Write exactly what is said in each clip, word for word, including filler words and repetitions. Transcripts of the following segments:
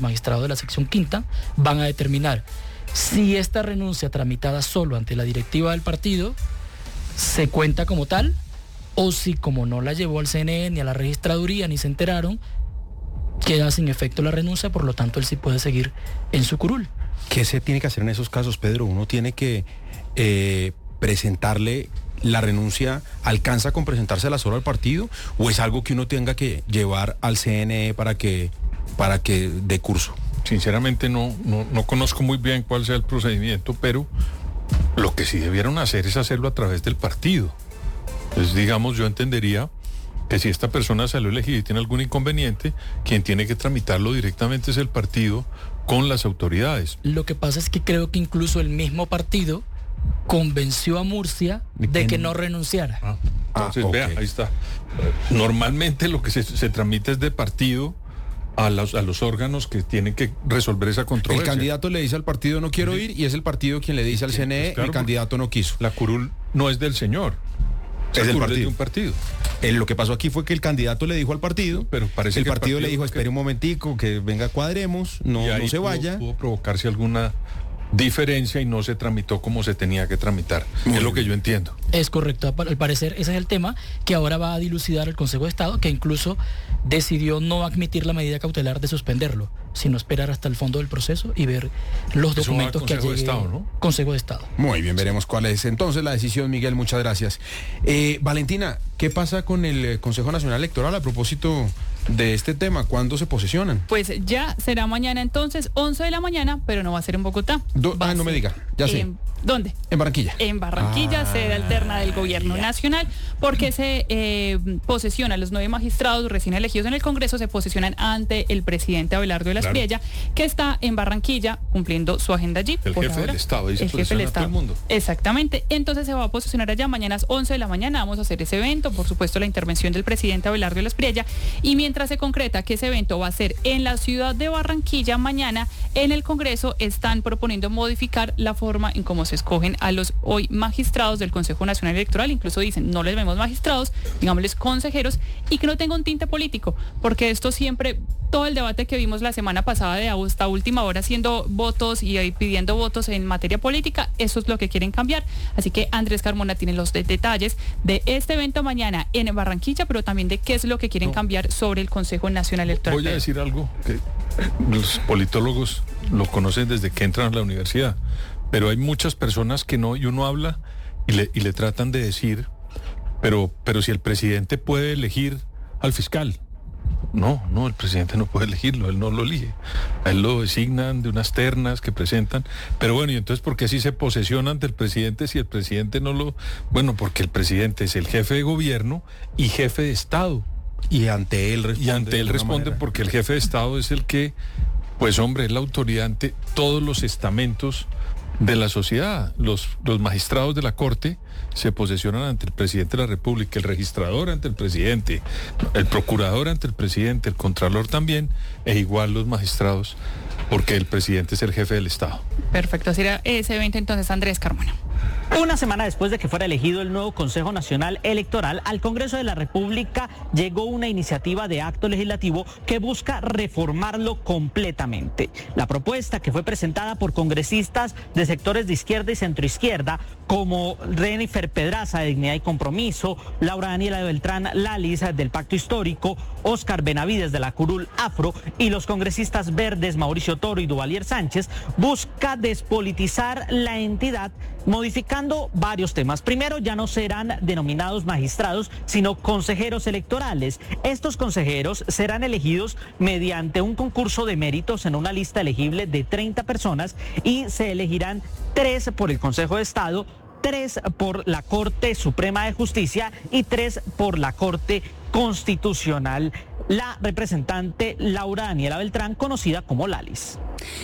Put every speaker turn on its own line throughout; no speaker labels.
magistrados de la sección quinta van a determinar si esta renuncia tramitada solo ante la directiva del partido se cuenta como tal, o si como no la llevó al C N E ni a la registraduría ni se enteraron, queda sin efecto la renuncia, por lo tanto él sí puede seguir en su curul.
¿Qué se tiene que hacer en esos casos, Pedro? Uno tiene que eh, presentarle la renuncia, ¿alcanza con presentársela solo al partido o es algo que uno tenga que llevar al C N E para que, para que dé curso?
Sinceramente no, no, no conozco muy bien cuál sea el procedimiento, pero lo que sí debieron hacer es hacerlo a través del partido. Entonces, digamos, yo entendería que si esta persona salió elegida y tiene algún inconveniente, quien tiene que tramitarlo directamente es el partido con las autoridades.
Lo que pasa es que creo que incluso el mismo partido convenció a Murcia de que no renunciara.
Ah, entonces,
ah, okay.
vea, ahí está. Normalmente lo que se, se tramita es de partido a los, a los órganos que tienen que resolver esa controversia.
El candidato le dice al partido no quiero ir y es el partido quien le dice al C N E, pues claro, el candidato no quiso.
La curul no es del señor.
Es del partido.
De un partido.
Eh, lo que pasó aquí fue que el candidato le dijo al partido,
pero parece
el,
que
partido
el partido
le dijo,
que...
espere un momentico, que venga, cuadremos, no, no se
pudo,
vaya.
Pudo provocarse alguna diferencia y no se tramitó como se tenía que tramitar. Muy es bien. Lo que yo entiendo.
Es correcto. Al parecer ese es el tema que ahora va a dilucidar el Consejo de Estado, que incluso decidió no admitir la medida cautelar de suspenderlo, sino esperar hasta el fondo del proceso y ver los
Eso
documentos que
Consejo de Estado, ¿no?
Consejo de Estado.
Muy bien, veremos cuál es entonces la decisión, Miguel, muchas gracias. Eh, Valentina, ¿qué pasa con el Consejo Nacional Electoral a propósito de este tema? ¿Cuándo se posesionan?
Pues ya será mañana entonces, once de la mañana, pero no va a ser en Bogotá.
Do, ah, no me diga, ya sé.
En, ¿Dónde?
En Barranquilla.
En Barranquilla, ah, sede alterna del gobierno ya. nacional, porque se eh, posesionan los nueve magistrados recién elegidos en el Congreso, se posesionan ante el presidente Abelardo de la
claro.
Espriella, que está en Barranquilla cumpliendo su agenda allí.
El
por
jefe
ahora.
del Estado, dice
el jefe del Estado.
Todo el mundo.
Exactamente. Entonces se va a posesionar allá mañana a las once de la mañana, vamos a hacer ese evento, por supuesto la intervención del presidente Abelardo de la Espriella, y mientras se concreta que ese evento va a ser en la ciudad de Barranquilla mañana, en el Congreso están proponiendo modificar la forma en cómo se escogen a los hoy magistrados del Consejo Nacional Electoral. Incluso dicen, no les vemos magistrados, digámosles consejeros, y que no tenga un tinte político, porque esto siempre, todo el debate que vimos la semana pasada de hasta última hora haciendo votos y pidiendo votos en materia política, eso es lo que quieren cambiar. Así que Andrés Carmona tiene los de detalles de este evento mañana en Barranquilla, pero también de qué es lo que quieren no. cambiar sobre el Consejo Nacional Electoral.
Voy a decir algo que los politólogos lo conocen desde que entran a la universidad, pero hay muchas personas que no, y uno habla y le, y le tratan de decir, pero, pero si el presidente puede elegir al fiscal. No, no, el presidente no puede elegirlo, él no lo elige. A él lo designan de unas ternas que presentan. Pero bueno, y entonces, ¿por qué si se posesiona ante el presidente si el presidente no lo...? Bueno, porque el presidente es el jefe de gobierno y jefe de Estado.
Y ante él responde.
Y ante él responde manera. Porque el jefe de Estado es el que, pues hombre, es la autoridad ante todos los estamentos de la sociedad. Los, los magistrados de la Corte se posesionan ante el presidente de la República, el registrador ante el presidente, el procurador ante el presidente, el contralor también, e igual los magistrados, porque el presidente es el jefe del Estado.
Perfecto, será ese evento entonces, Andrés Carmona.
Una semana después de que fuera elegido el nuevo Consejo Nacional Electoral, al Congreso de la República llegó una iniciativa de acto legislativo que busca reformarlo completamente. La propuesta, que fue presentada por congresistas de sectores de izquierda y centroizquierda, como Renifer Pedraza de Dignidad y Compromiso, Laura Daniela Beltrán Lalis del Pacto Histórico, Óscar Benavides de la Curul Afro y los congresistas verdes Mauricio Toro y Duvalier Sánchez, busca despolitizar la entidad modificando varios temas. Primero, ya no serán denominados magistrados, sino consejeros electorales. Estos consejeros serán elegidos mediante un concurso de méritos en una lista elegible de treinta personas y se elegirán tres por el Consejo de Estado, tres por la Corte Suprema de Justicia y tres por la Corte Constitucional. La representante Laura Daniela Beltrán, conocida como Lalis.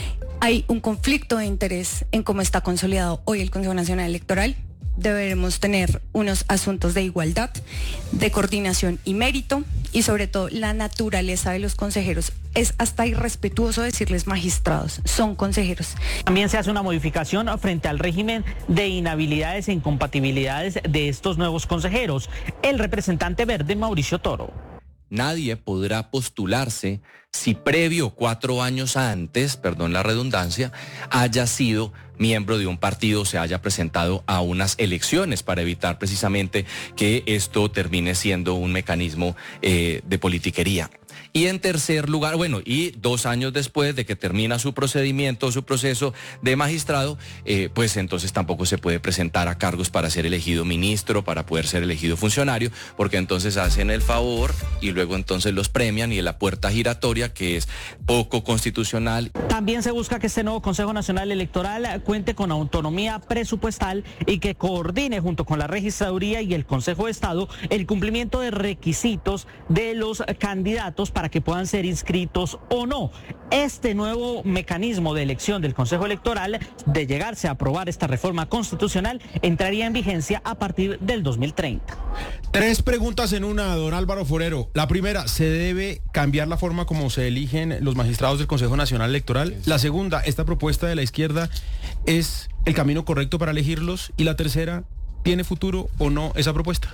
Hay un conflicto de interés en cómo está consolidado hoy el Consejo Nacional Electoral. Deberemos tener unos asuntos de igualdad, de coordinación y mérito, y sobre todo la naturaleza de los consejeros. Es hasta irrespetuoso decirles magistrados, son consejeros.
También se hace una modificación frente al régimen de inhabilidades e incompatibilidades de estos nuevos consejeros. El representante verde Mauricio Toro.
nadie podrá postularse si previo cuatro años antes, perdón la redundancia, haya sido miembro de un partido o se haya presentado a unas elecciones para evitar precisamente que esto termine siendo un mecanismo eh, de politiquería. Y en tercer lugar, bueno, y dos años después de que termina su procedimiento, su proceso de magistrado, eh, pues entonces tampoco se puede presentar a cargos para ser elegido ministro, para poder ser elegido funcionario, porque entonces hacen el favor y luego entonces los premian y la puerta giratoria, que es poco constitucional.
También se busca que este nuevo Consejo Nacional Electoral cuente con autonomía presupuestal y que coordine junto con la Registraduría y el Consejo de Estado el cumplimiento de requisitos de los candidatos para que puedan ser inscritos o no. Este nuevo mecanismo de elección del Consejo Electoral, de llegarse a aprobar esta reforma constitucional, entraría en vigencia a partir del dos mil treinta.
Tres preguntas en una, don Álvaro Forero. La primera, ¿se debe cambiar la forma como se eligen los magistrados del Consejo Nacional Electoral? La segunda, ¿esta propuesta de la izquierda es el camino correcto para elegirlos? Y la tercera, ¿tiene futuro o no esa propuesta?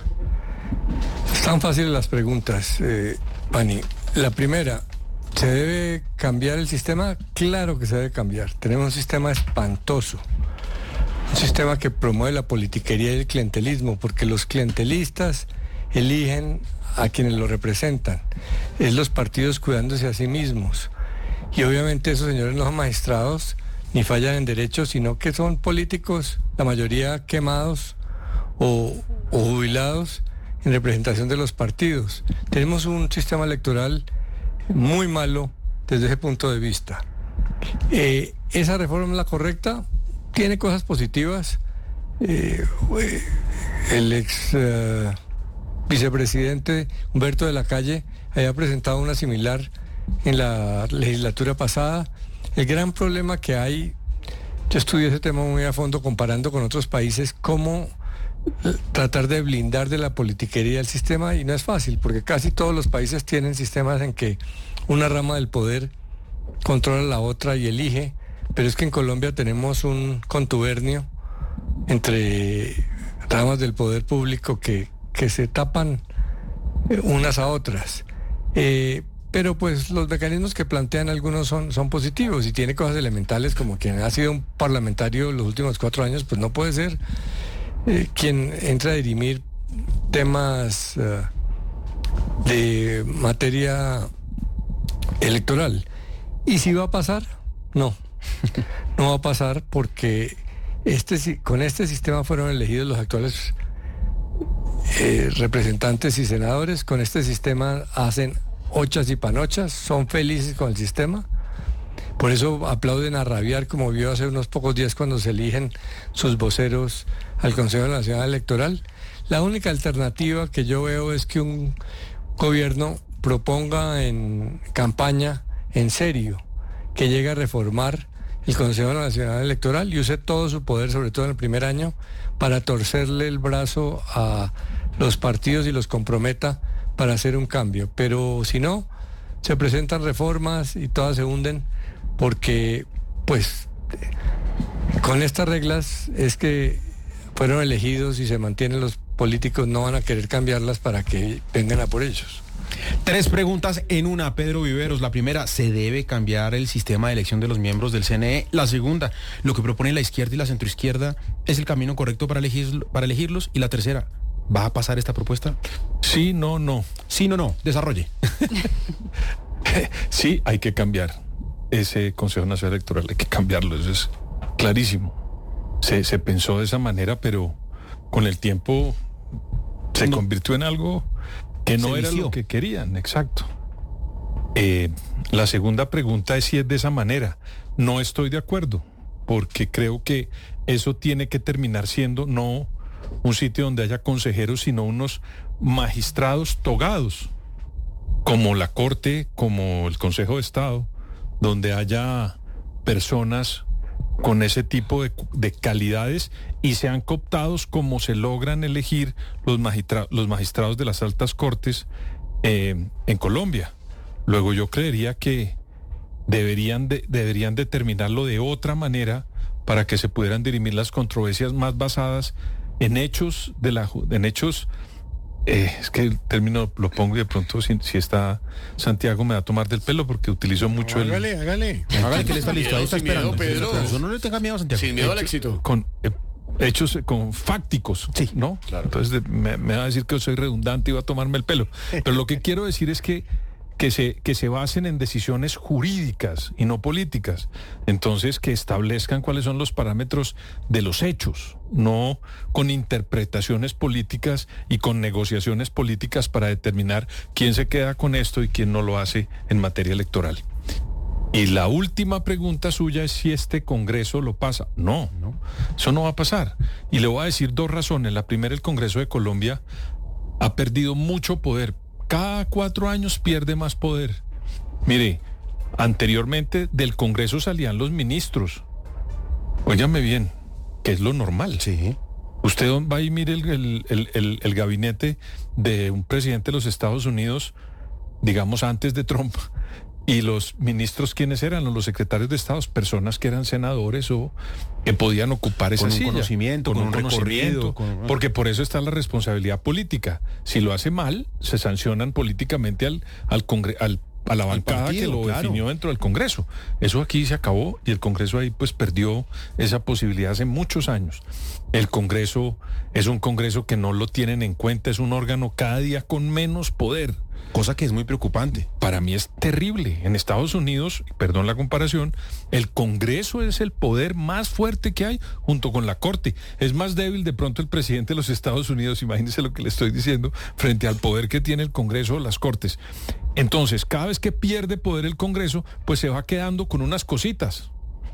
Están fáciles las preguntas, eh, Pani. La primera, ¿se debe cambiar el sistema? Claro que se debe cambiar. Tenemos un sistema espantoso, un sistema que promueve la politiquería y el clientelismo, porque los clientelistas eligen a quienes lo representan. Es los partidos cuidándose a sí mismos. Y obviamente esos señores no son magistrados, ni fallan en derechos, sino que son políticos, la mayoría quemados o, o jubilados, en representación de los partidos. Tenemos un sistema electoral muy malo desde ese punto de vista. Eh, ¿Esa reforma es la correcta? Tiene cosas positivas. Eh, el ex uh, vicepresidente Humberto de la Calle había presentado una similar en la legislatura pasada. El gran problema que hay, yo estudié ese tema muy a fondo comparando con otros países, cómo tratar de blindar de la politiquería el sistema, y no es fácil, porque casi todos los países tienen sistemas en que una rama del poder controla la otra y elige, pero es que en Colombia tenemos un contubernio entre ramas del poder público que, que se tapan unas a otras. Eh, pero pues los mecanismos que plantean algunos son, son positivos y tiene cosas elementales, como quien ha sido un parlamentario los últimos cuatro años, pues no puede ser Eh, quien entra a dirimir temas uh, de materia electoral. ¿Y si va a pasar? No, no va a pasar, porque este, con este sistema fueron elegidos los actuales eh, representantes y senadores. Con este sistema hacen ochas y panochas, son felices con el sistema. Por eso aplauden a rabiar, como vio hace unos pocos días cuando se eligen sus voceros al Consejo Nacional Electoral. La única alternativa que yo veo es que un gobierno proponga en campaña, en serio, que llegue a reformar el Consejo Nacional Electoral y use todo su poder, sobre todo en el primer año, para torcerle el brazo a los partidos y los comprometa para hacer un cambio. Pero si no, se presentan reformas y todas se hunden, porque pues con estas reglas es que fueron elegidos y se mantienen, los políticos no van a querer cambiarlas para que vengan a por ellos.
Tres preguntas en una, Pedro Viveros. La primera, ¿se debe cambiar el sistema de elección de los miembros del C N E? La segunda, ¿lo que propone la izquierda y la centroizquierda es el camino correcto para, elegir, para elegirlos? Y la tercera, ¿va a pasar esta propuesta?
Sí, no, no.
Sí, no, no, desarrolle.
Sí, hay que cambiar ese Consejo Nacional Electoral, hay que cambiarlo, eso es clarísimo. Se, se pensó de esa manera, pero con el tiempo se no. convirtió en algo que no se era vició. Lo que querían, exacto. Eh, la segunda pregunta es si es de esa manera. No estoy de acuerdo, porque creo que eso tiene que terminar siendo no un sitio donde haya consejeros, sino unos magistrados togados, como la Corte, como el Consejo de Estado, donde haya personas con ese tipo de, de calidades y sean cooptados como se logran elegir los, magistra, los magistrados de las altas cortes eh, en Colombia. Luego yo creería que deberían, de, deberían determinarlo de otra manera para que se pudieran dirimir las controversias más basadas en hechos, de la, en hechos Eh, es que el término lo pongo y de pronto si, si está Santiago me va a tomar del pelo porque utilizo mucho el...
Hágale, hágale. Hágale que él está listo, ahí está esperando. Pedro. Eso no le tenga miedo a Santiago.
Sin miedo al éxito.
Con eh, hechos, eh, con fácticos,
sí,
¿no? Claro. Entonces de, me, me va a decir que soy redundante y va a tomarme el pelo. Pero lo que quiero decir es que que se, que se basen en decisiones jurídicas y no políticas. Entonces, que establezcan cuáles son los parámetros de los hechos, no con interpretaciones políticas y con negociaciones políticas para determinar quién se queda con esto y quién no lo hace en materia electoral. Y la última pregunta suya es si este Congreso lo pasa. No, no, eso no va a pasar. Y le voy a decir dos razones. La primera, el Congreso de Colombia ha perdido mucho poder. Cada cuatro años pierde más poder. Mire, anteriormente del Congreso salían los ministros. Óigame bien, que es lo normal.
Sí.
Usted va y mire el, el, el, el, el gabinete de un presidente de los Estados Unidos, digamos antes de Trump, y los ministros, ¿quiénes eran? Los secretarios de Estado, personas que eran senadores o que podían ocupar esa
con un
silla.
Conocimiento,
con,
con
un
un
conocimiento,
recorrido. Con...
Porque por eso está la responsabilidad política. Si lo hace mal, se sancionan políticamente al, al, congre, al a la bancada partido, que lo claro. definió dentro del Congreso. Eso aquí se acabó y el Congreso ahí pues perdió esa posibilidad hace muchos años. El Congreso es un Congreso que no lo tienen en cuenta, es un órgano cada día con menos poder.
Cosa que es muy preocupante.
Para mí es terrible. En Estados Unidos, perdón la comparación, el Congreso es el poder más fuerte que hay junto con la Corte. Es más débil de pronto el presidente de los Estados Unidos, imagínense lo que le estoy diciendo, frente al poder que tiene el Congreso o las Cortes. Entonces, cada vez que pierde poder el Congreso, pues se va quedando con unas cositas.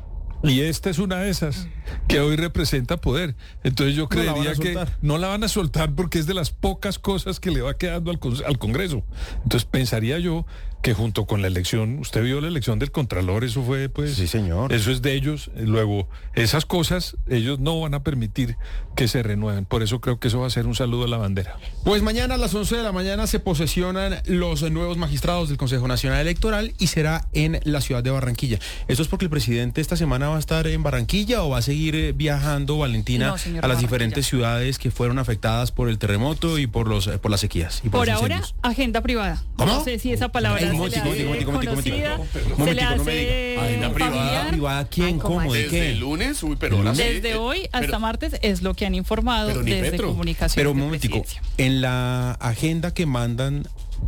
Y esta es una de esas que hoy representa poder. Entonces yo creería que no la van a soltar porque es de las pocas cosas que le va quedando al, al Congreso. Entonces pensaría yo que junto con la elección, usted vio la elección del Contralor, eso fue pues...
Sí, señor.
Eso es de ellos. Luego, esas cosas, ellos no van a permitir que se renueven. Por eso creo que eso va a ser un saludo a la bandera.
Pues mañana a las once de la mañana se posesionan los nuevos magistrados del Consejo Nacional Electoral y será en la ciudad de Barranquilla. ¿Esto es porque el presidente esta semana va a estar en Barranquilla o va a seguir viajando, Valentina, no, a las diferentes ciudades que fueron afectadas por el terremoto y por los por las sequías? Y por
por
los
ahora, agenda privada.
¿Cómo?
No sé si esa palabra
Ay,
se le hace conocida, se le hace
agenda privada. ¿Privada quién? ¿Cómo? ¿De qué?
Desde el lunes, uy, pero ahora sí.
Desde hoy hasta
pero,
martes es lo que han informado desde
Petro.
Comunicación.
Pero un momentico, en la agenda que mandan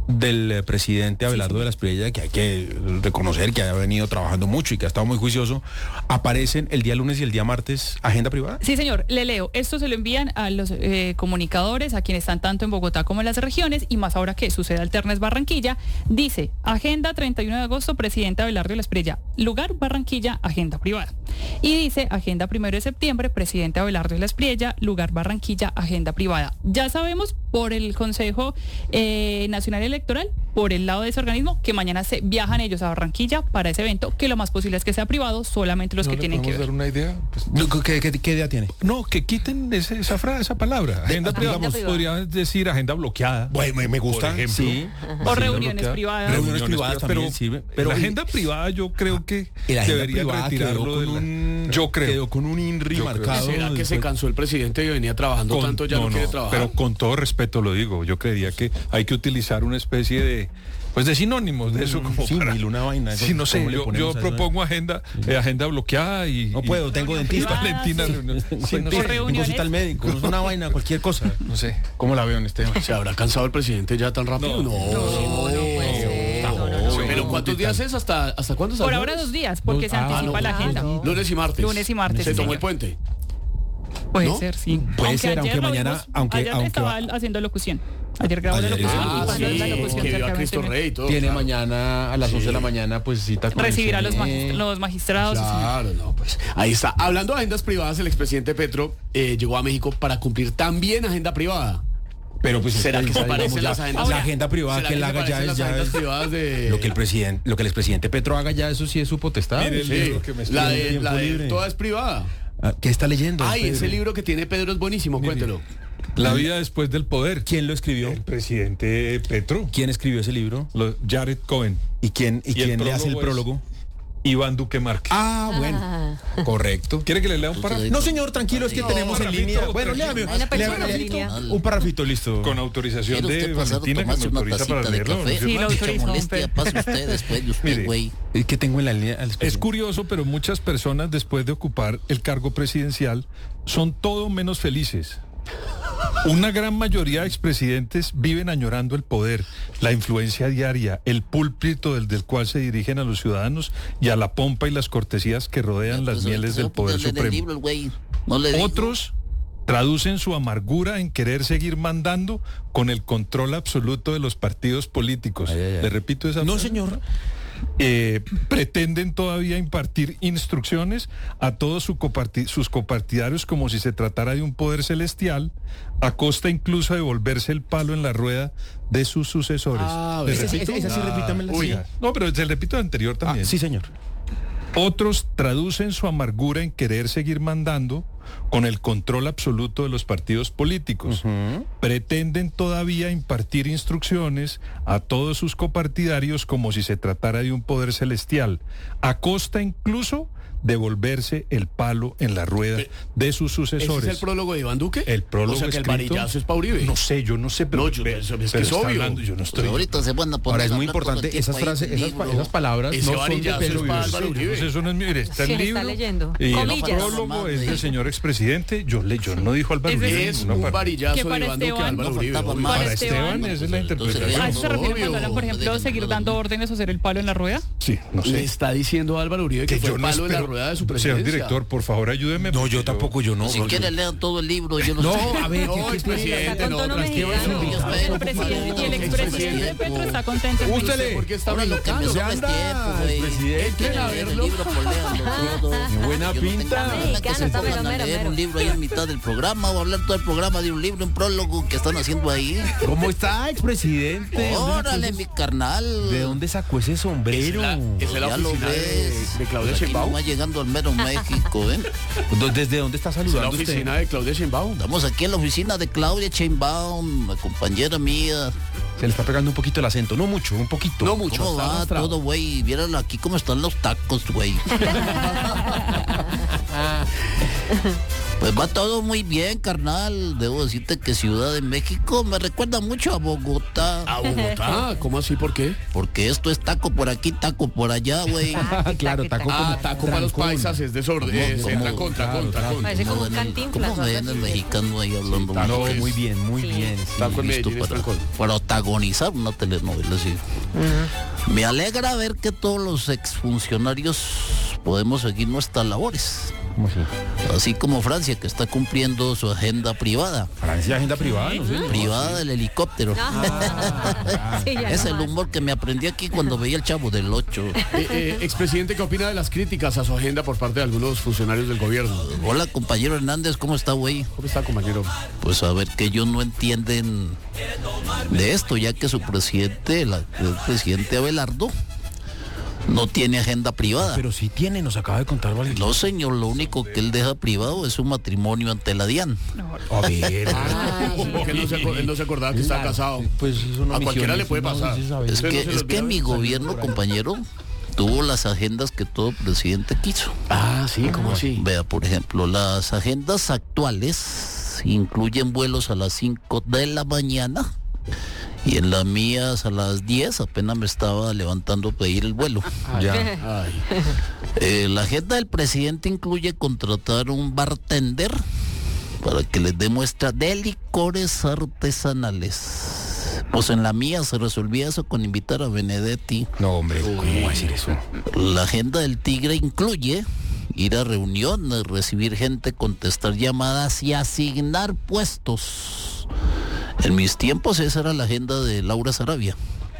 del presidente Abelardo sí, sí. de la Espriella, que hay que reconocer que ha venido trabajando mucho y que ha estado muy juicioso, ¿aparecen el día lunes y el día martes agenda privada?
Sí, señor, le leo. Esto se lo envían a los eh, comunicadores, a quienes están tanto en Bogotá como en las regiones, y más ahora que sucede alternas Barranquilla. Dice, agenda treinta y uno de agosto, presidente Abelardo de la Espriella, lugar Barranquilla, agenda privada. Y dice, agenda primero de septiembre, presidente Abelardo de la Espriella, lugar Barranquilla, agenda privada. Ya sabemos por el Consejo eh, Nacional Electoral, por el lado de ese organismo, que mañana se viajan ellos a Barranquilla para ese evento, que lo más posible es que sea privado, solamente los
¿No
que tienen que ver.
dar una idea? Pues,
¿Qué, qué, ¿Qué idea tiene?
No, que quiten ese, esa frase, esa palabra. Agenda,
agenda
digamos,
privada.
podría decir agenda bloqueada.
Bueno, me, me gusta.
Por ejemplo.
Sí.
O reuniones privadas.
Reuniones privadas
pero,
también sirve.
Pero la
el-
agenda privada yo creo que
el agenda
debería
privada
retirarlo
quedó
de
con
la-
un,
Yo creo.
Quedó con un INRI
Yo creo.
marcado.
¿Será que se
después-
cansó el presidente y venía trabajando
Con-
tanto, ya no,
no,
quiere
no,
trabajar?
pero con todo respeto lo digo, yo creería que hay que utilizar una especie de pues de sinónimos de eso
Mm,
como
sí,
para,
mil, una vaina,
sí, no sé,
¿cómo le
yo,
ponemos
yo
a eso?
propongo agenda eh, agenda bloqueada y
No
y-
puedo, tengo dentista.
privada,
Valentina,
sí.
reunión. Sí, no
Sí,
sé,
reuniones.
cita al médico, no es una vaina, cualquier cosa.
no sé.
¿Cómo la veo en este?
¿Se habrá cansado el presidente ya tan rápido? No.
No, no puede ser. No, no, no.
¿Pero cuántos días es? ¿Hasta, hasta cuándo? ¿Hasta
Por
el
ahora
lunes?
dos días, porque se
Ah,
anticipa
no,
la agenda.
claro.
Lunes y martes.
Lunes y martes,
¿Se
sí,
tomó
señor.
el puente?
Puede
¿No?
ser, sí.
Puede ser, aunque
ayer lo
mañana-
vimos,
aunque-
ayer
aunque
estaba
va-
haciendo locución. Ayer grabó la
Ayer
locución
estuvo-
y
Ah,
pasó
sí,
la locución
que vio a
cerca de
Cristo
veinte
Rey y todo.
Tiene
claro.
mañana a las
Sí.
once de la mañana, pues cita con el
recibir a los,
C N E.
magist- los magistrados. sí, señor.
Claro, no, pues ahí está. Hablando de agendas privadas, el expresidente Petro eh, llegó a México para cumplir también agenda privada.
Pero pues
¿Será
es
que se
digamos,
parecen
ya-
las agendas?
la agenda privada
¿Será
que él
se
haga ya
parecen
es
las
ya
agendas
es-
privadas de
lo que el presidente lo que el expresidente Petro haga ya, eso sí es su potestad.
Mire, el
Sí,
libro que me
la
estoy-
de,
tiempo
la de
libre.
toda es privada.
Ah, ¿Qué está leyendo?
Ay,
Pedro?
ese libro que tiene Pedro es buenísimo, cuéntelo.
La vida después del poder.
¿Quién lo escribió?
El presidente Petro,
¿Quién escribió ese libro?
lo- Jared Cohen.
¿Y quién y,
Y el
quién le hace el
prólogo es-
prólogo?
Iván Duque Márquez.
Ah, bueno. Correcto.
¿Quiere que le lea un párrafo?
No, señor, tranquilo, es que
No,
tenemos en
parrafito,
línea. Bueno,
tranquilo.
léame.
Hay una persona
léame,
en línea.
Un parrafito, listo.
Con autorización
¿Quiere
de
usted pasar a
Valentina, que me
tomarse una
autoriza para
tacita de
leerlo.
café?
Yo-
Sí, lo
Mucha
autorizo,
molestia,
Pedro.
pase usted después de usted,
Mire.
güey.
Es que tengo en la línea.
Es curioso, pero muchas personas después de ocupar el cargo presidencial son todo menos felices. Una gran mayoría de expresidentes viven añorando el poder, la influencia diaria, el púlpito del, del cual se dirigen a los ciudadanos y a la pompa y las cortesías que rodean las
Pues,
mieles
se va
del
a poner
poder
a leer el
supremo.
libro, el güey. No le digo.
Otros traducen su amargura en querer seguir mandando con el control absoluto de los partidos políticos.
Ay, ay, ay.
Le repito esa
No,
frase.
señor.
Eh, pretenden todavía impartir instrucciones a todos su coparti- sus copartidarios como si se tratara de un poder celestial, a costa incluso de volverse el palo en la rueda de sus sucesores.
Ah,
¿Le
esa-
repito?
esa sí, repítamela,
Uy,
sí.
no, pero se repito el anterior
Ah,
también.
sí, señor.
Otros traducen su amargura en querer seguir mandando con el control absoluto de los partidos políticos. Pretenden todavía impartir instrucciones a todos sus copartidarios como si se tratara de un poder celestial, a costa incluso de volverse el palo en la rueda de sus
¿Ese
sucesores.
es el prólogo de Iván Duque?
El prólogo
O sea, que el
escrito-
varillazo es pa' Uribe.
No sé, yo no sé, pero,
No, yo-
pero-
eso es que
pero
es
está
obvio.
hablando, yo no
Pues
estoy.
ahorita se van a poner
Ahora es
a
muy
hablar todo el
importante,
tiempo
esas
ahí
frases,
del
esas, pa-
libro.
esas palabras
Ese
no son de
varillazo
Pedro
es pa'
Vives.
Álvaro Uribe.
Entonces, eso no es mío, mire, está el
Sí, está
libro
leyendo.
y el
Comillas.
prólogo es del señor expresidente. Yo le, yo no dijo Álvaro
Ese
Uribe en
Es
ninguna
un
parte.
varillazo
Que
de
para
Iván Duque a
Esteban-
Álvaro
No
Uribe.
faltaba
obvio.
más.
Para Esteban, esa es la interpretación.
¿A eso se refiere cuando hablan, por ejemplo, seguir dando órdenes o ser el palo en la rueda?
Sí, no
Le
sé.
está diciendo a Álvaro Uribe que, fue
yo
el
no
palo en la
espero-
rueda de su
Señor
presidencia.
director, por favor, ayúdeme.
No,
porque
yo tampoco, yo no.
Si
no,
quiere
yo-
lean todo el libro, yo no,
No,
sé.
a ver,
No,
¿qué- qué-
expresidente,
Está con
no,
tono
tranquilo.
mexicano.
Yo espero,
El presidente y el expresidente Petro está contento.
Ústele.
¿Por qué está
Ahora lo que me
brincando?
sobra es
anda,
tiempo, güey.
presidente,
Quieren
a
leer el
verlo.
libro, pues léanlo todo.
Qué buena
Yo no tengo
pinta.
problema que
Mexicano,
se
está
pongan
mero,
a
mero,
leer
mero.
un libro ahí en mitad del programa o hablar todo el programa de un libro, un prólogo que están haciendo ahí.
¿Cómo está, expresidente? ¿De dónde
Órale,
sacó
mi
ese-
carnal.
¿De dónde sacó ese sombrero?
Esa es la
Ya lo
oficina de,
ves.
de Claudia
Pues aquí
Sheinbaum.
nomás llegando al mero México, ¿eh?
¿Desde dónde está
Es la
saludando usted?
oficina de Claudia Sheinbaum.
Estamos aquí en la oficina de Claudia Sheinbaum, la compañera mía.
Se le está pegando un poquito el acento, no mucho, un poquito.
No mucho.
¿Cómo
está
va
arrastrado.
todo, güey? Vieron aquí cómo están los tacos, güey. Pues va todo muy bien, carnal. Debo decirte que Ciudad de México me recuerda mucho a Bogotá.
A Bogotá, ¿cómo así? ¿Por qué?
Porque esto es taco por aquí, taco por allá, güey.
Claro, taco
Ah,
como
taco para los
trancón.
paisas es desorden. Es
¿Cómo?
entra contra,
Claro,
contra,
claro.
contra.
Parece como un
ven el-
cantinflas.
¿Cómo
o
ven
algo
el
así.
mexicano ahí hablando?
taco
No,
es-
muy bien, muy
Sí.
bien. sí.
Taco en
Listo
Medellín es
para
trancón.
protagonizar una telenovela así. Me alegra ver que todos los exfuncionarios podemos seguir nuestras labores.
¿Cómo así?
Así como Francia, que está cumpliendo su agenda privada.
Francia, agenda privada, no sé.
Privada del helicóptero.
Sí, ya
Es
no
el
más.
humor que me aprendí aquí cuando veía el Chavo del Ocho.
Eh, eh, expresidente, ¿qué opina de las críticas a su agenda por parte de algunos funcionarios del gobierno?
Hola, compañero Hernández, ¿cómo está, güey?
¿Cómo está, compañero?
Pues a ver que ellos no entienden de esto, ya que su presidente, el, el presidente Abelardo, no tiene agenda privada.
Pero sí tiene, nos acaba de contar Valentín.
No, señor, lo único que él deja privado es su matrimonio ante la DIAN.
A ver.
Ah, sí, porque él no se, aco- él no se acordaba que estaba casado.
Pues es una
A
misión,
cualquiera le
eso
puede
no
pasar.
se sabe.
Es
Usted no
que,
se le
es que
olvida
mi
salir
gobierno,
por ahí.
compañero, tuvo las agendas que todo presidente quiso.
Ah, sí, ¿cómo así?
Vea, por ejemplo, las agendas actuales incluyen vuelos a las cinco de la mañana y en las mías a las diez apenas me estaba levantando a pedir el vuelo.
Ya.
Ay,
Eh, la agenda del presidente incluye contratar un bartender para que les dé muestra de licores artesanales. Pues en la mía se resolvía eso con invitar a Benedetti.
No, hombre, ¿cómo va a decir eso?
La agenda del tigre incluye ir a reuniones, recibir gente, contestar llamadas y asignar puestos. En mis tiempos esa era la agenda de Laura Sarabia.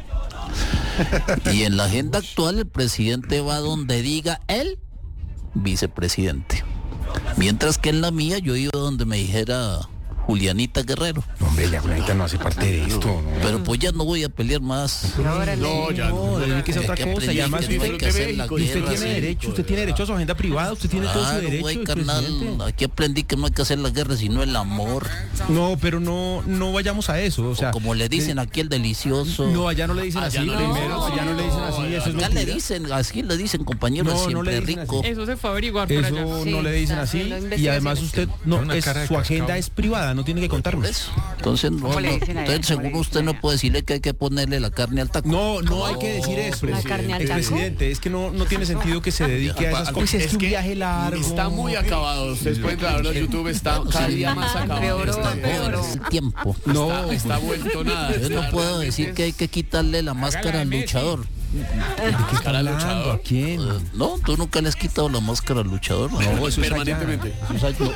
Y en la agenda actual el presidente va donde diga el vicepresidente. Mientras que en la mía yo iba donde me dijera Julianita Guerrero.
No, hombre, ya Julianita no hace parte de esto. ¿no?
Pero pues ya no voy a pelear más.
No, ya no.
Dedíquese a otra
Que
cosa. Y además
aprendí que no hay que hacer la
usted
guerra,
tiene
sí.
derecho, usted tiene derecho a su agenda privada, usted tiene todo su
Claro,
derecho.
güey,
el
carnal,
presidente.
aquí aprendí que no hay que hacer la guerra sino el amor.
No, pero no, no vayamos a eso. O sea,
O como le dicen aquí el delicioso.
no, allá no le dicen así.
Allá no,
Primero,
no,
allá no le dicen así. Eso es
Acá le
mentira.
dicen, así le dicen, compañero,
No, no
siempre
le dicen
rico.
así.
Eso se fue a averiguar por allá.
Eso
Sí,
no le dicen
está
así.
haciendo
Y además usted, no,
Una
es,
cara de
su agenda
cascado.
es privada, no tiene que
Por
contarnos.
eso. Entonces, no,
¿Cómo le
no,
dicen allá?
entonces
¿Cómo le
seguro usted
dicen
no
allá?
puede decirle que hay que ponerle la carne al taco.
No, no hay que decir eso.
¿La carne al
El
taco?
presidente, es que no, no tiene sentido que se dedique a esas
Al-
cosas. Es,
es
un
que
viaje largo.
Está muy acabado. Ustedes pueden verlo en YouTube, está cada día más acabado.
Empeoró,
Está-
empeoró.
Es el tiempo.
No,
Está, está vuelto nada.
Yo no puedo decir que hay que quitarle la máscara al luchador.
¿de qué está
Cara al
hablando?
luchador.
¿A quién?
Eh, No, tú nunca le has quitado la máscara al luchador. ¿no?
No, eso es allá.
Permanentemente.
Exacto.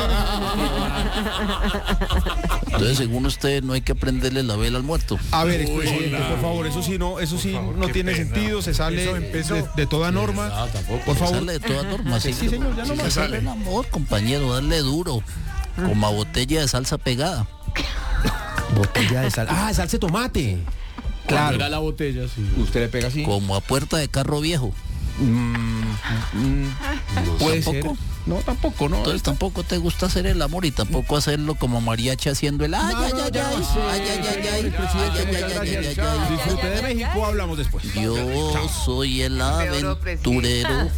Entonces, según usted, no hay que prenderle la vela al muerto.
A ver, expresidente, por favor, eso sí no, eso sí no
qué
tiene
pena.
sentido, se sale de, de toda norma.
Ah, tampoco.
Por favor.
Sale de toda norma.
Sí, sí, señor, ya no más.
Sale el amor, compañero, darle duro. Como a botella de salsa pegada.
Botella de sal. Ah, salsa de tomate.
Claro. Era
Claro.
la botella, sí.
Usted le pega así.
Como a puerta de carro viejo.
Mm, mm, puede ser.
¿Tampoco?
No, tampoco, no.
Entonces tampoco te gusta hacer el amor y tampoco hacerlo como mariachi haciendo el ay,
No,
ay,
no,
ay,
ya
ay,
no sé.
ay, ay, ay, ay,
Presidente,
ay,
muchas
ay, ay,
gracias.
ay, ay, ay.
Disfrute de México, hablamos después.
Yo soy el aventurero.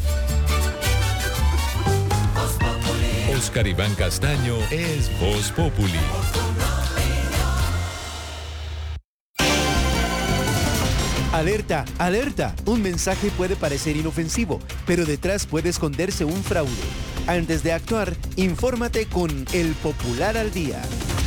Oscar Iván Castaño es Voz Populi.
Alerta, alerta. Un mensaje puede parecer inofensivo, pero detrás puede esconderse un fraude. Antes de actuar, infórmate con El Popular al Día.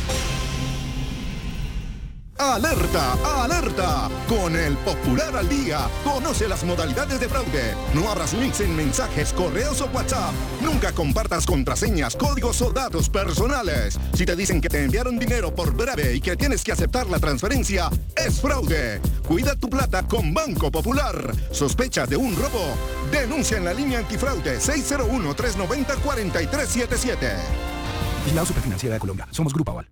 ¡Alerta! ¡Alerta! Con El Popular al Día, conoce las modalidades de fraude. No abras links en mensajes, correos o WhatsApp. Nunca compartas contraseñas, códigos o datos personales. Si te dicen que te enviaron dinero por breve y que tienes que aceptar la transferencia, es fraude. Cuida tu plata con Banco Popular. ¿Sospechas de un robo? Denuncia en la línea antifraude seis cero uno, tres nueve cero, cuatro tres siete siete. Vigilado Superfinanciera de Colombia. Somos Grupo Aval.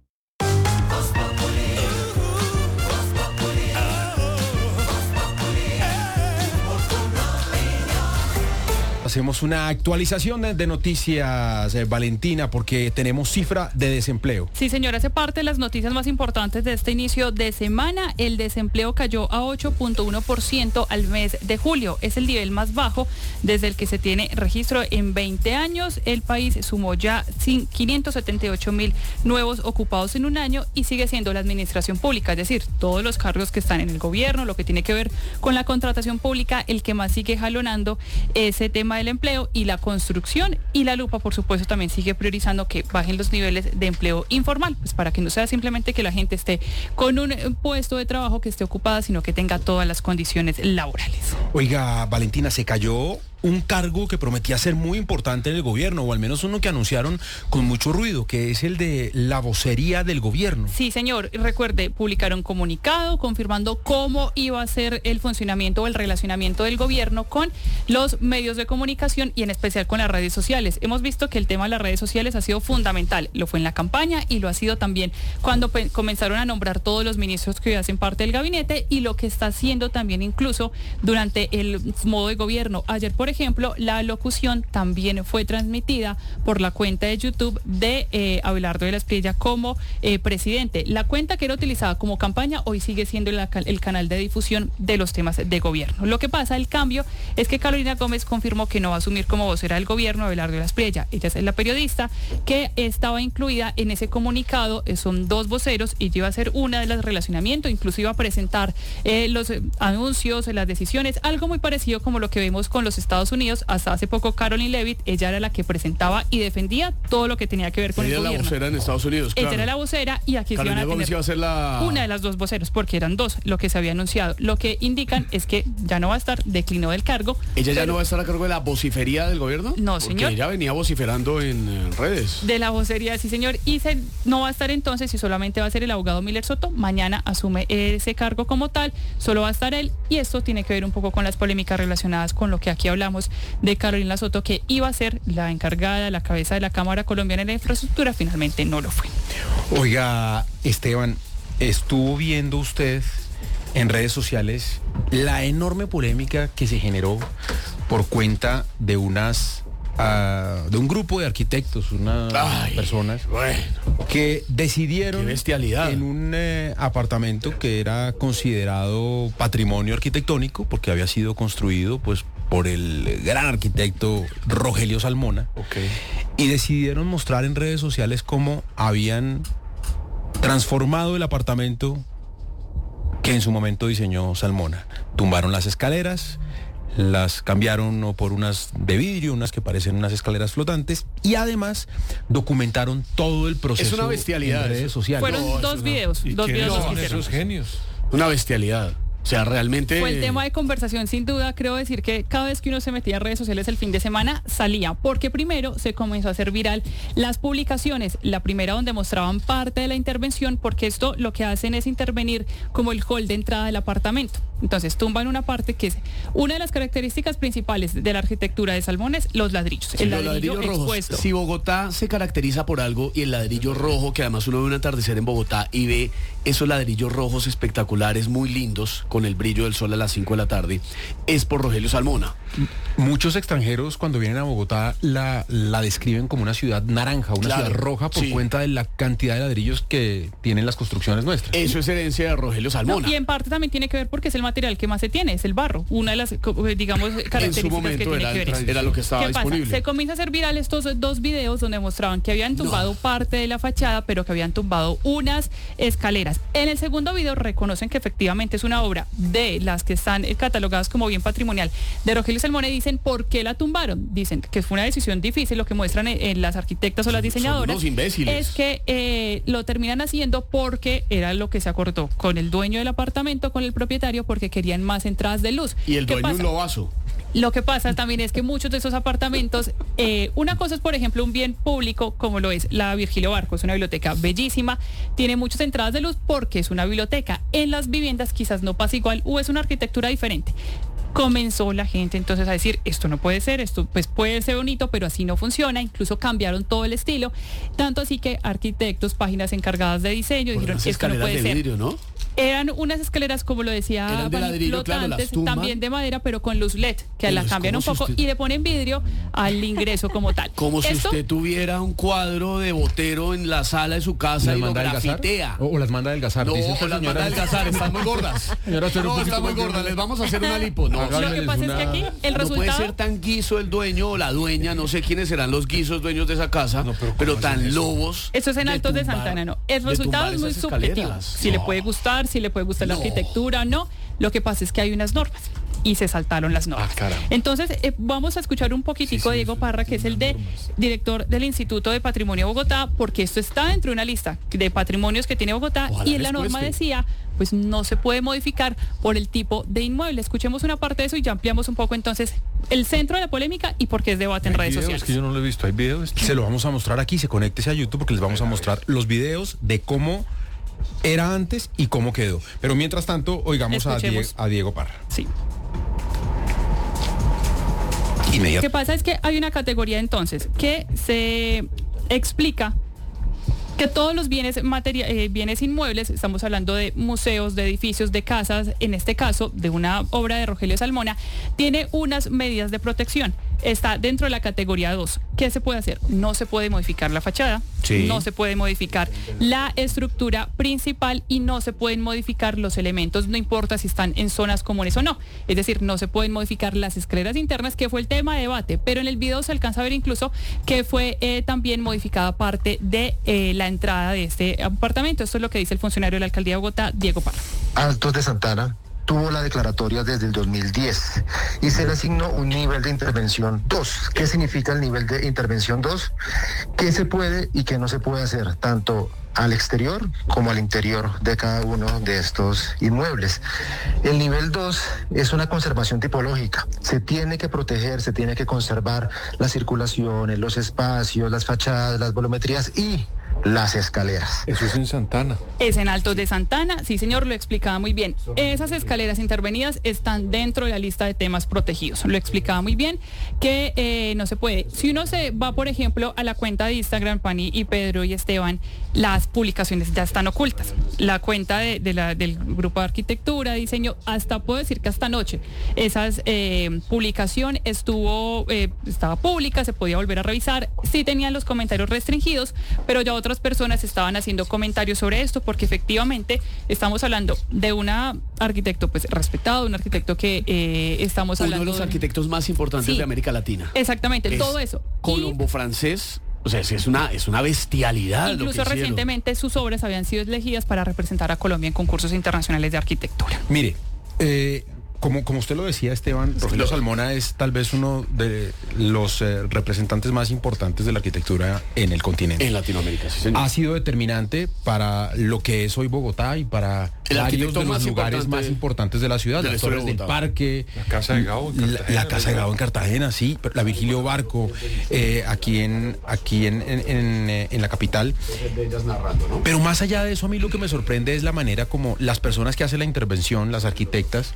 Hacemos una actualización de, de noticias, eh, Valentina, porque tenemos cifra de desempleo.
Sí, señora, hace parte de las noticias más importantes de este inicio de semana. El desempleo cayó a ocho punto uno por ciento al mes de julio. Es el nivel más bajo desde el que se tiene registro en veinte años. El país sumó ya quinientos setenta y ocho mil nuevos ocupados en un año y sigue siendo la administración pública, es decir, todos los cargos que están en el gobierno, lo que tiene que ver con la contratación pública, el que más sigue jalonando ese tema del empleo y la construcción, y la lupa, por supuesto, también sigue priorizando que bajen los niveles de empleo informal, pues para que no sea simplemente que la gente esté con un puesto de trabajo que esté ocupada, sino que tenga todas las condiciones laborales.
Oiga, Valentina, se cayó un cargo que prometía ser muy importante en el gobierno, o al menos uno que anunciaron con mucho ruido, que es el de la vocería del gobierno.
Sí, señor. Recuerde, publicaron comunicado confirmando cómo iba a ser el funcionamiento o el relacionamiento del gobierno con los medios de comunicación y en especial con las redes sociales. Hemos visto que el tema de las redes sociales ha sido fundamental. Lo fue en la campaña y lo ha sido también cuando pe- comenzaron a nombrar todos los ministros que hacen parte del gabinete, y lo que está haciendo también incluso durante el modo de gobierno. Ayer, por ejemplo, la locución también fue transmitida por la cuenta de YouTube de eh, Abelardo de la Espriella como eh, presidente. La cuenta que era utilizada como campaña hoy sigue siendo la, el canal de difusión de los temas de gobierno. Lo que pasa, el cambio, es que Carolina Gómez confirmó que no va a asumir como vocera del gobierno Abelardo de la Espriella. Ella es la periodista que estaba incluida en ese comunicado. Eh, son dos voceros y iba a ser una de las relacionamientos, incluso iba a presentar eh, los eh, anuncios, las decisiones, algo muy parecido como lo que vemos con los Estados Unidos. Hasta hace poco Caroline Leavitt, ella era la que presentaba y defendía todo lo que tenía que ver con
Ella
el
era la
gobierno.
vocera en Estados Unidos,
Ella
claro.
era la vocera y aquí se
Carolina
iban a
Gómez
tener
iba a ser la...
una de las dos voceros, porque eran dos lo que se había anunciado. Lo que indican es que ya no va a estar, declinó del cargo.
¿Ella ya
pero
no va a estar a cargo de la vocifería del gobierno?
No,
Porque
señor.
ella venía vociferando en, en redes.
De la vocería, sí, señor. Y se, no va a estar entonces, y solamente va a ser el abogado Miller Soto. Mañana asume ese cargo como tal, solo va a estar él, y esto tiene que ver un poco con las polémicas relacionadas con lo que aquí hablamos hablamos de Carolina Soto, que iba a ser la encargada, la cabeza de la Cámara Colombiana de la Infraestructura, finalmente no lo fue.
Oiga, Esteban, ¿estuvo viendo usted en redes sociales la enorme polémica que se generó por cuenta de unas uh, de un grupo de arquitectos, unas Ay, personas
bueno,
que decidieron en un eh, apartamento que era considerado patrimonio arquitectónico porque había sido construido pues por el gran arquitecto Rogelio Salmona,
okay.
y decidieron mostrar en redes sociales cómo habían transformado el apartamento que en su momento diseñó Salmona. Tumbaron las escaleras, las cambiaron por unas de vidrio, unas que parecen unas escaleras flotantes, y además documentaron todo el proceso.
Es una bestialidad.
En redes sociales.
Fueron
no,
dos videos,
¿Y
dos videos
son
los que hicieron.
esos genios?
Una bestialidad. O sea, realmente...
Fue el tema de conversación, sin duda. Creo decir que cada vez que uno se metía a redes sociales el fin de semana, salía. Porque primero se comenzó a hacer viral las publicaciones. La primera donde mostraban parte de la intervención, porque esto lo que hacen es intervenir como el hall de entrada del apartamento. Entonces tumban una parte que es una de las características principales de la arquitectura de Salmón, es los ladrillos.
Sí,
el
los
ladrillo
ladrillos rojos.
expuesto.
Si Bogotá se caracteriza por algo, y el ladrillo rojo, que además uno ve un atardecer en Bogotá y ve esos ladrillos rojos espectaculares, muy lindos, con el brillo del sol a las cinco de la tarde, es por Rogelio Salmona.
Muchos extranjeros cuando vienen a Bogotá la, la describen como una ciudad naranja, una
Claro,
ciudad roja por
sí.
cuenta de la cantidad de ladrillos que tienen las construcciones nuestras.
Eso es herencia de Rogelio Salmona.
No, y en parte también tiene que ver porque es el material que más se tiene, es el barro. Una de las, digamos, características
en su momento
que tiene
era,
que ver eso.
era lo que estaba
¿Qué pasa?
disponible.
Se comienza a hacer viral estos dos videos donde mostraban que habían tumbado
No.
parte de la fachada, pero que habían tumbado unas escaleras. En el segundo video reconocen que efectivamente es una obra de las que están catalogadas como bien patrimonial de Rogelio Salmón, y dicen por qué la tumbaron. Dicen que fue una decisión difícil. Lo que muestran en, en las arquitectas o las diseñadoras
Son unos imbéciles.
es que eh, lo terminan haciendo porque era lo que se acordó con el dueño del apartamento, con el propietario, porque querían más entradas de luz.
Y el
¿Qué
dueño
pasa?
un lobazo.
Lo que pasa también es que muchos de esos apartamentos, eh, una cosa es, por ejemplo, un bien público como lo es la Virgilio Barco, es una biblioteca bellísima, tiene muchas entradas de luz porque es una biblioteca. En las viviendas quizás no pasa igual o es una arquitectura diferente. Comenzó la gente entonces a decir, esto no puede ser, esto pues puede ser bonito, pero así no funciona. Incluso cambiaron todo el estilo, tanto así que arquitectos, páginas encargadas de diseño,
Por
dijeron,
unas
esto no
escaleras
puede
de
ser.
vidrio, ¿no?
Eran unas escaleras, como lo decía,
Eran de
Vani,
ladrillo, claro, las
flotantes,
tumban.
también de madera, pero con luz L E D, que
Pero
la
es
cambian
como
un
si
poco
usted-
y le ponen vidrio al ingreso como tal.
Como si
Esto-
usted tuviera un cuadro de Botero en la sala de su casa
¿Las
y lo
manda a adelgazar?
grafitea.
O, o las manda a adelgazar.
No,
Dicen
o
estas
las manda a
señoras-
adelgazar, están muy gordas.
Señora, usted un
No,
poquito
están muy
más
gordas, les vamos a hacer una lipo. No,
Háganles
Lo que pasa es que
una-
aquí el
no puede
resultado...
ser tan guiso el dueño o la dueña, no sé quiénes serán los guisos dueños de esa casa,
No, pero
pero,
¿cómo
tan
hacen eso?
lobos.
Esto es en Altos de
tumbar-
Santa Ana, no. El
de
resultado
tumbar
es muy
esas
subjetivo.
escaleras.
Si le puede gustar, si le puede gustar la
No.
arquitectura o no. Lo que pasa es que hay unas normas y se saltaron las normas.
Ah, caramba.
Entonces, eh, vamos a escuchar un poquitico
Sí, sí,
a Diego
eso,
Parra, que es el de director del Instituto de Patrimonio de Bogotá, porque esto está dentro de una lista de patrimonios que tiene Bogotá.
Ojalá
Y en la
les
norma
cueste.
decía, pues no se puede modificar por el tipo de inmueble. Escuchemos una parte de eso y ya ampliamos un poco entonces el centro de la polémica y por qué es debate en
Hay
redes
videos
sociales.
que yo no lo he visto. ¿Hay videos?
Se lo vamos a mostrar aquí, se conéctese a YouTube porque les vamos a mostrar los videos de cómo era antes y cómo quedó. Pero mientras tanto, oigamos a, Die-
Escuchemos.
a Diego Parra.
Sí. Lo
Inmediato.
que pasa es que hay una categoría entonces que se explica que todos los bienes materia- eh, bienes inmuebles, estamos hablando de museos, de edificios, de casas, en este caso de una obra de Rogelio Salmona, tiene unas medidas de protección. Está dentro de la categoría dos. ¿Qué se puede hacer? No se puede modificar la fachada,
Sí.
no se puede modificar la estructura principal y no se pueden modificar los elementos, no importa si están en zonas comunes o no. Es decir, no se pueden modificar las escaleras internas, que fue el tema de debate, pero en el video se alcanza a ver incluso que fue eh, también modificada parte de eh, la entrada de este apartamento. Esto es lo que dice el funcionario de la Alcaldía de Bogotá, Diego Parra.
Altos de Santana tuvo la declaratoria desde el dos mil diez y se le asignó un nivel de intervención dos. ¿Qué significa el nivel de intervención dos? ¿Qué se puede y qué no se puede hacer, tanto al exterior como al interior de cada uno de estos inmuebles? El nivel dos es una conservación tipológica. Se tiene que proteger, se tiene que conservar las circulaciones, los espacios, las fachadas, las volumetrías y las escaleras.
Eso es en Santana.
Es en Altos de Santana, sí señor, lo explicaba muy bien. Esas escaleras intervenidas están dentro de la lista de temas protegidos. Lo explicaba muy bien que eh, no se puede. Si uno se va, por ejemplo, a la cuenta de Instagram, Pani y Pedro y Esteban, las publicaciones ya están ocultas. La cuenta de, de la, del grupo de arquitectura, diseño, hasta puedo decir que hasta anoche, esa eh, publicación estuvo, eh, estaba pública, se podía volver a revisar, sí tenían los comentarios restringidos, pero ya otras personas estaban haciendo comentarios sobre esto, porque efectivamente estamos hablando de un arquitecto pues respetado, un arquitecto que eh, estamos
Uno
hablando
de los
de...
arquitectos más importantes
Sí.
de América Latina.
Exactamente,
Es
todo eso.
Colombo francés, o sea, es una, es una bestialidad. lo que
Incluso
hicieron.
recientemente sus obras habían sido elegidas para representar a Colombia en concursos internacionales de arquitectura.
Mire, eh, como, como usted lo decía, Esteban, Rogelio Salmona es tal vez uno de los eh, representantes más importantes de la arquitectura en el continente.
En Latinoamérica, sí, señor.
Ha sido determinante para lo que es hoy Bogotá y para
El
varios
arquitecto
de los
más
lugares
importante
más importantes de la ciudad,
de la
las
historia
Torres
de
del
Bogotá.
Parque,
La Casa de Gao en
la,
Cartagena.
la Casa de Gao en Cartagena, sí, la Vigilio Barco, eh, aquí en aquí en, en, en, eh, en la capital. Pero más allá de eso, a mí lo que me sorprende es la manera como las personas que hacen la intervención, las arquitectas,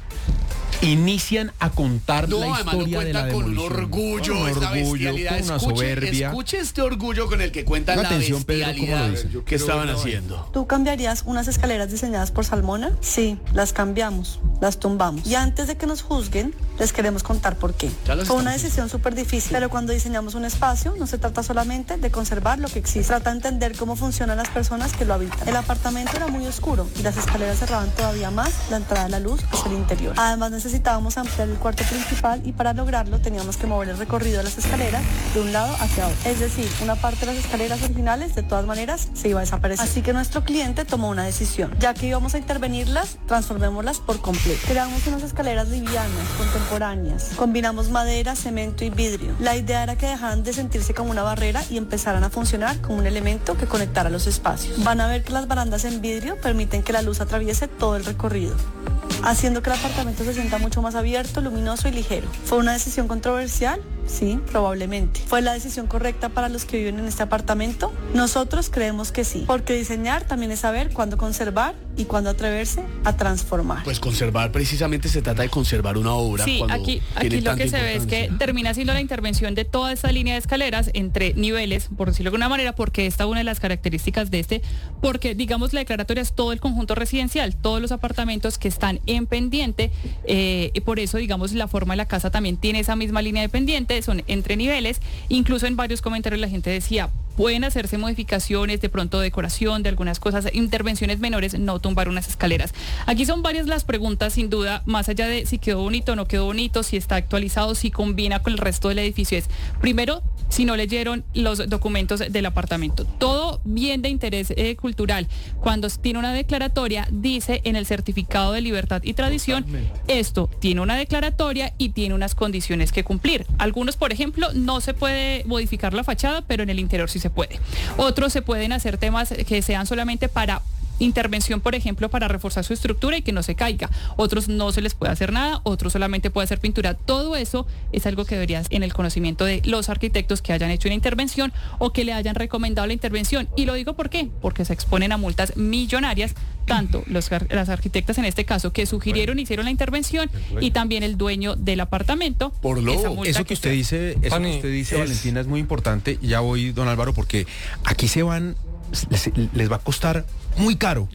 inician a contar
No,
la
además lo
historia de la
cuentan con un
demolición.
orgullo,
Con un
esta
orgullo,
bestialidad.
con una
Escuche,
soberbia.
escuche este orgullo con el que cuentan
Ponga
la
atención, Pedro, cómo lo
bestialidad
dice.
que estaban haciendo.
¿Tú cambiarías unas escaleras diseñadas por Salmona? Sí, las cambiamos, las tumbamos. Y antes de que nos juzguen, les queremos contar por qué.
Ya las
Fue una
estamos
decisión súper difícil, pero cuando diseñamos un espacio, no se trata solamente de conservar lo que existe. Trata de entender cómo funcionan las personas que lo habitan. El apartamento era muy oscuro y las escaleras cerraban todavía más la entrada de la luz hacia el interior. Además, necesitábamos ampliar el cuarto principal y para lograrlo teníamos que mover el recorrido de las escaleras de un lado hacia otro. Es decir, una parte de las escaleras originales de todas maneras se iba a desaparecer. Así que nuestro cliente tomó una decisión. Ya que íbamos a intervenirlas, transformémoslas por completo. Creamos unas escaleras livianas, contemporáneas. Combinamos madera, cemento y vidrio. La idea era que dejaran de sentirse como una barrera y empezaran a funcionar como un elemento que conectara los espacios. Van a ver que las barandas en vidrio permiten que la luz atraviese todo el recorrido, haciendo que el apartamento se sienta mucho más abierto, luminoso y ligero. ¿Fue una decisión controversial? Sí, probablemente. ¿Fue la decisión correcta para los que viven en este apartamento? Nosotros creemos que sí, porque diseñar también es saber cuándo conservar y cuándo atreverse a transformar.
Pues conservar, precisamente se trata de conservar una obra.
Sí,
cuando
aquí,
tiene
aquí lo
tanta
que se ve es que
importancia.
termina siendo la intervención de toda esta línea de escaleras entre niveles, por decirlo de alguna manera, porque esta es una de las características de este, porque digamos la declaratoria es todo el conjunto residencial, todos los apartamentos que están en pendiente, eh, y por eso digamos la forma de la casa también tiene esa misma línea de pendiente, son entre niveles, incluso en varios comentarios la gente decía, pueden hacerse modificaciones, de pronto decoración, de algunas cosas, intervenciones menores, no tumbar unas escaleras. Aquí son varias las preguntas, sin duda, más allá de si quedó bonito o no quedó bonito, si está actualizado, si combina con el resto del edificio. Es, primero, si no leyeron los documentos del apartamento. Todo bien de interés eh, cultural. Cuando tiene una declaratoria, dice en el certificado de libertad y tradición, totalmente, esto tiene una declaratoria y tiene unas condiciones que cumplir. Algunos, por ejemplo, no se puede modificar la fachada, pero en el interior sí se puede. Otros se pueden hacer temas que sean solamente para intervención, por ejemplo, para reforzar su estructura y que no se caiga. Otros no se les puede hacer nada, otros solamente puede hacer pintura. Todo eso es algo que debería en el conocimiento de los arquitectos que hayan hecho una intervención o que le hayan recomendado la intervención. Y lo digo ¿por qué? Porque se exponen a multas millonarias, tanto los, las arquitectas en este caso que sugirieron, hicieron la intervención y también el dueño del apartamento.
Por lo eso que usted dice, eso que usted dice, Valentina, es muy importante. Ya voy, don Álvaro, porque aquí se van, les, les va a costar muy caro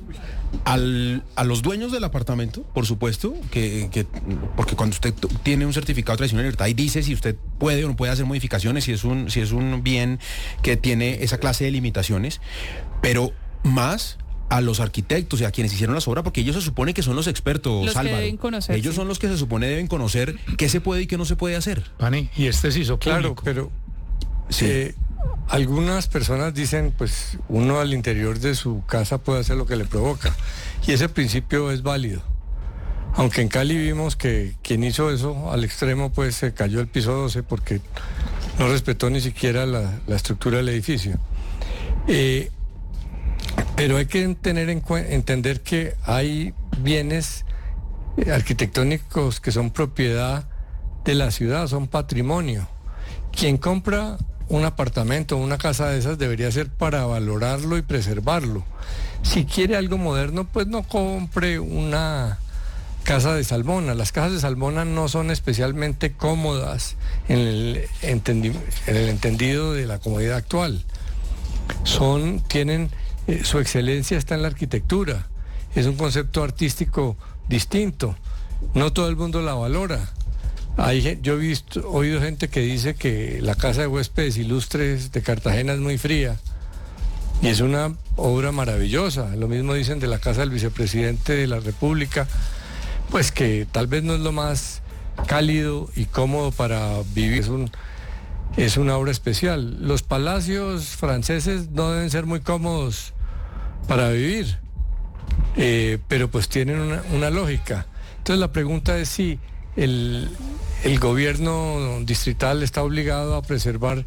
al, a los dueños del apartamento, por supuesto, que, que porque cuando usted tiene un certificado de tradición y libertad y dice si usted puede o no puede hacer modificaciones, si es un, si es un bien que tiene esa clase de limitaciones, pero más a los arquitectos y a quienes hicieron las obras, porque ellos se supone que son los expertos,
los
Álvaro.
Que deben conocer,
ellos
sí.
son los que se supone deben conocer qué se puede y qué no se puede hacer.
Pani, y este sí hizo claro, pero sí. Eh, algunas personas dicen, pues uno al interior de su casa puede hacer lo que le provoca, y ese principio es válido. Aunque en Cali vimos que quien hizo eso al extremo, pues se cayó el piso doce porque no respetó ni siquiera la, la estructura del edificio. Eh, pero hay que tener en cuenta, entender que hay bienes arquitectónicos que son propiedad de la ciudad, son patrimonio. Quien compra un apartamento, una casa de esas debería ser para valorarlo y preservarlo. Si quiere algo moderno, pues no compre una casa de Salmona. Las casas de Salmona no son especialmente cómodas en el, entendi- en el entendido de la comodidad actual. Son, tienen, eh, su excelencia está en la arquitectura. Es un concepto artístico distinto. No todo el mundo la valora. Hay, yo he visto, oído gente que dice que la Casa de Huéspedes Ilustres de Cartagena es muy fría. Y es una obra maravillosa. Lo mismo dicen de la Casa del Vicepresidente de la República. Pues que tal vez no es lo más cálido y cómodo para vivir. Es, un, es una obra especial. Los palacios franceses no deben ser muy cómodos para vivir, eh, pero pues tienen una, una lógica. Entonces la pregunta es si el, el gobierno distrital está obligado a preservar,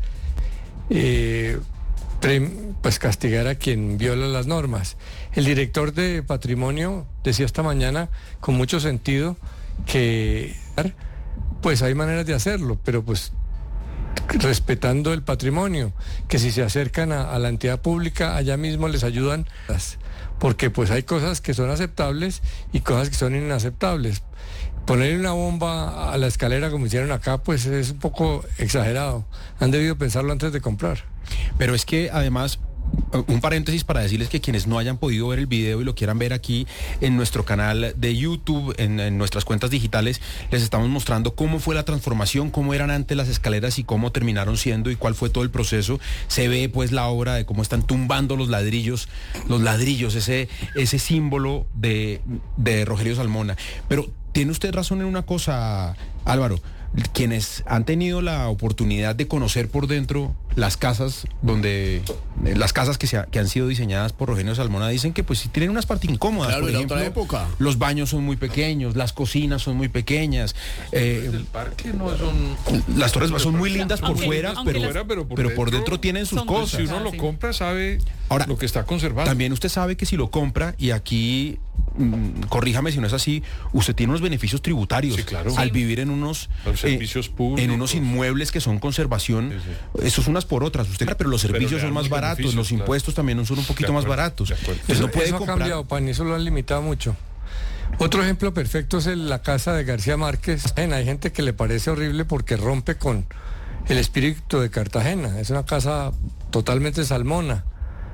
eh, pre, pues castigar a quien viola las normas. El director de Patrimonio decía esta mañana, con mucho sentido, que pues hay maneras de hacerlo, pero pues respetando el patrimonio, que si se acercan a, a la entidad pública, allá mismo les ayudan, porque pues hay cosas que son aceptables y cosas que son inaceptables. Ponerle una bomba a la escalera como hicieron acá, pues es un poco exagerado. Han debido pensarlo antes de comprar.
Pero es que además, un paréntesis para decirles que quienes no hayan podido ver el video y lo quieran ver aquí en nuestro canal de YouTube, en, en nuestras cuentas digitales, les estamos mostrando cómo fue la transformación, cómo eran antes las escaleras y cómo terminaron siendo y cuál fue todo el proceso. Se ve pues la obra de cómo están tumbando los ladrillos, los ladrillos, ese, ese símbolo de, de Rogelio Salmona. Pero tiene usted razón en una cosa, Álvaro. Quienes han tenido la oportunidad de conocer por dentro las casas donde las casas que, se ha, que han sido diseñadas por Rogelio Salmona dicen que pues sí tienen unas partes incómodas.
Claro,
por
en
ejemplo,
otra época.
Los baños son muy pequeños, las cocinas son muy pequeñas. Eh,
el parque no son.
Las torres son muy lindas por
aunque,
fuera,
aunque
pero,
fuera, pero, por,
pero
dentro,
por dentro tienen sus cosas.
Si uno lo compra, sabe
ahora,
lo que está conservado.
También usted sabe que si lo compra, y aquí mmm, corríjame si no es así, usted tiene unos beneficios tributarios.
Sí, claro.
Al
Sí.
vivir en unos
Los servicios
eh,
públicos.
en unos inmuebles que son conservación, sí, sí. Eso es unas por otras, usted, pero los servicios pero son más baratos, los impuestos claro. también son un poquito
acuerdo,
más baratos.
Eso,
no puede
eso
comprar.
ha cambiado, pan, eso lo han limitado mucho. Otro ejemplo perfecto es el, la casa de García Márquez. Hay gente que le parece horrible porque rompe con el espíritu de Cartagena. Es una casa totalmente salmona.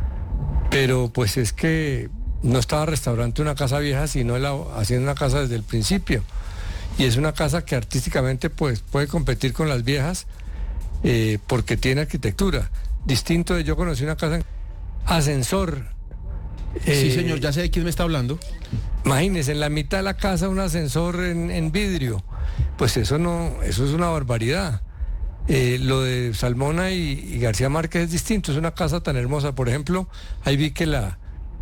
Pero pues es que no estaba restaurante una casa vieja, sino la, haciendo una casa desde el principio. Y es una casa que artísticamente pues, puede competir con las viejas eh, porque tiene arquitectura. Distinto de yo conocí una casa en ascensor.
Eh, sí, señor, ya sé de quién me está hablando.
Imagínese, en la mitad de la casa un ascensor en, en vidrio. Pues eso no, eso es una barbaridad. Eh, lo de Salmona y, y García Márquez es distinto, es una casa tan hermosa. Por ejemplo, ahí vi que la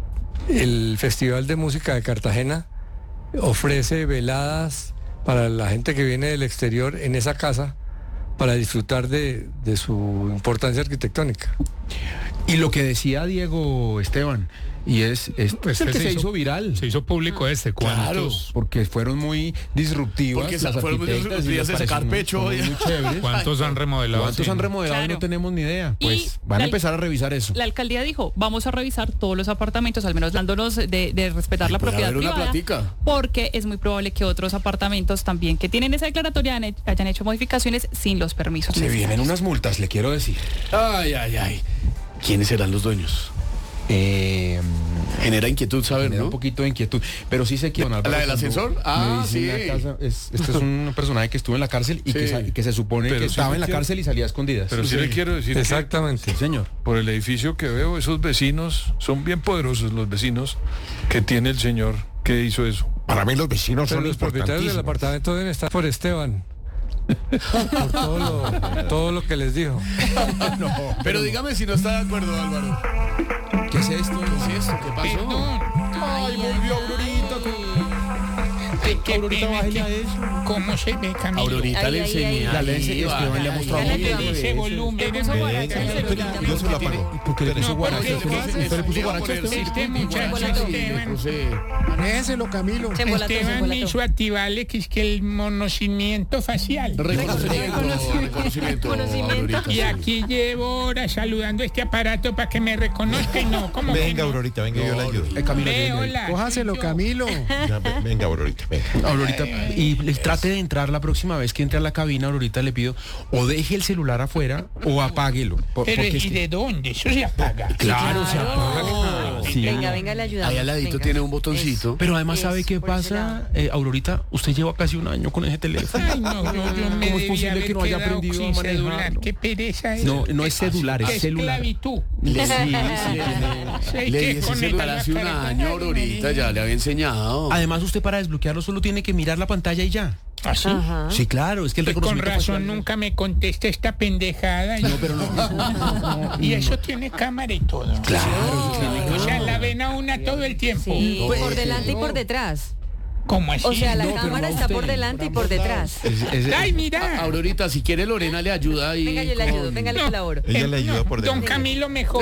el Festival de Música de Cartagena ofrece veladas para la gente que viene del exterior en esa casa para disfrutar de, de su importancia arquitectónica.
Y lo que decía Diego Esteban, y es, es pues el que se, se hizo, hizo viral.
Se hizo público este, ¿cuántos?
Claro, porque fueron muy disruptivas.
Porque las fueron muy disruptivas de sacar pecho.
Muy, muy
¿Cuántos han remodelado?
¿Cuántos sí? han remodelado? Claro. No tenemos ni idea. Pues y van a empezar a revisar eso.
La alcaldía dijo, vamos a revisar todos los apartamentos, al menos dándonos de, de respetar Ay, la propiedad privada. Porque es muy probable que otros apartamentos también que tienen esa declaratoria hayan hecho modificaciones sin los permisos.
Se vienen unas multas, le quiero decir.
Ay, ay, ay. ¿Quiénes serán los dueños?
Eh,
genera inquietud saber,
genera
¿no?
un poquito de inquietud, pero sí sé que
¿La del ascensor? Ah, sí.
Casa, es, este es un personaje que estuvo en la cárcel y sí. que, que se supone pero que sí estaba en la quiero, cárcel y salía a escondidas.
Pero sí, sí le quiero decir
exactamente,
que,
sí, señor.
Por el edificio que veo, esos vecinos son bien poderosos, los vecinos que tiene el señor que hizo eso.
Para mí los vecinos
pero
son
los propietarios del apartamento deben estar por Esteban. Por todo lo, todo lo que les dijo.
No, pero dígame si no está de acuerdo, Álvaro.
¿Qué es esto?
¿Qué es esto? ¿Qué pasó?
Ay, volvió Aurorita.
Qué, qué
Aurorita,
pena
bájele
que-
a eso.
¿Cómo se ve, Camilo?
Aurorita
Ahí,
le
ahí,
enseñé.
ahí.
Ya le enseñé, Esteban le ha mostrado
Ya
muchas
le dice
veces.
volumen.
Puso guaracha el celular.
Yo se lo apago. ¿Por qué le puso
No,
guaracha?
porque
¿Usted
es que
usted le puso guaracha?
Este muchacho Esteban,
Manéjenselo, Camilo.
Se embolató, se
Esteban me
embolató.
hizo activarle que es que el monocimiento facial.
Reconocimiento, reconocimiento. Aurorita,
Y
sí.
aquí llevo horas saludando este aparato para que me reconozca y no, como que
Venga,
no.
Aurorita, venga, yo le ayudo.
Eh, Camilo,
Ve,
venga.
hola.
Cójaselo, Camilo.
Ya, ve- venga, Aurorita, venga.
Aurorita, y le trate de entrar la próxima vez que entre a la cabina, Aurorita, le pido o deje el celular afuera o apáguelo. por-
Pero
porque es
¿y
que-
de dónde? Eso se apaga.
Claro, se apaga. Sí.
Venga, venga, le ayudamos.
Ahí al ladito
Venga.
tiene un botoncito.
Pero además,
Eso,
¿sabe qué
por ese lado.
pasa, eh, Aurorita? Usted lleva casi un año con ese teléfono.
Ay, no, yo, yo me
¿Cómo es
debía
posible
haber
que no haya
quedado
aprendido
sin
a manejarlo?
celular. Qué pereza es.
No, no es celular,
Qué
es celular.
esclavitud.
Le, sí, sí,
Sí,
tiene-
hay
le
que
di ese
conectar
celular
la
hace un
carga.
año, Aurorita, ya le había enseñado.
Además, usted para desbloquearlo solo tiene que mirar la pantalla y ya.
¿Ah, sí?
Ajá.
Sí, claro, es que el
Pues con
reconocimiento
razón
facial-
nunca me contesta esta pendejada.
No, pero no.
Y eso tiene cámara y todo.
Claro, eso tiene
O sea, la ven a una todo el tiempo.
Sí, por delante y por detrás.
¿Cómo así?
O sea, la
No, pero
cámara
no
está
usted.
por delante y por detrás.
Es- es-
Ay, mira.
Aurorita, si quiere Lorena le ayuda ahí.
Venga, yo le ayudo, venga, le
No.
colaboro.
Ella le ayuda por
Don
dentro.
Camilo mejor.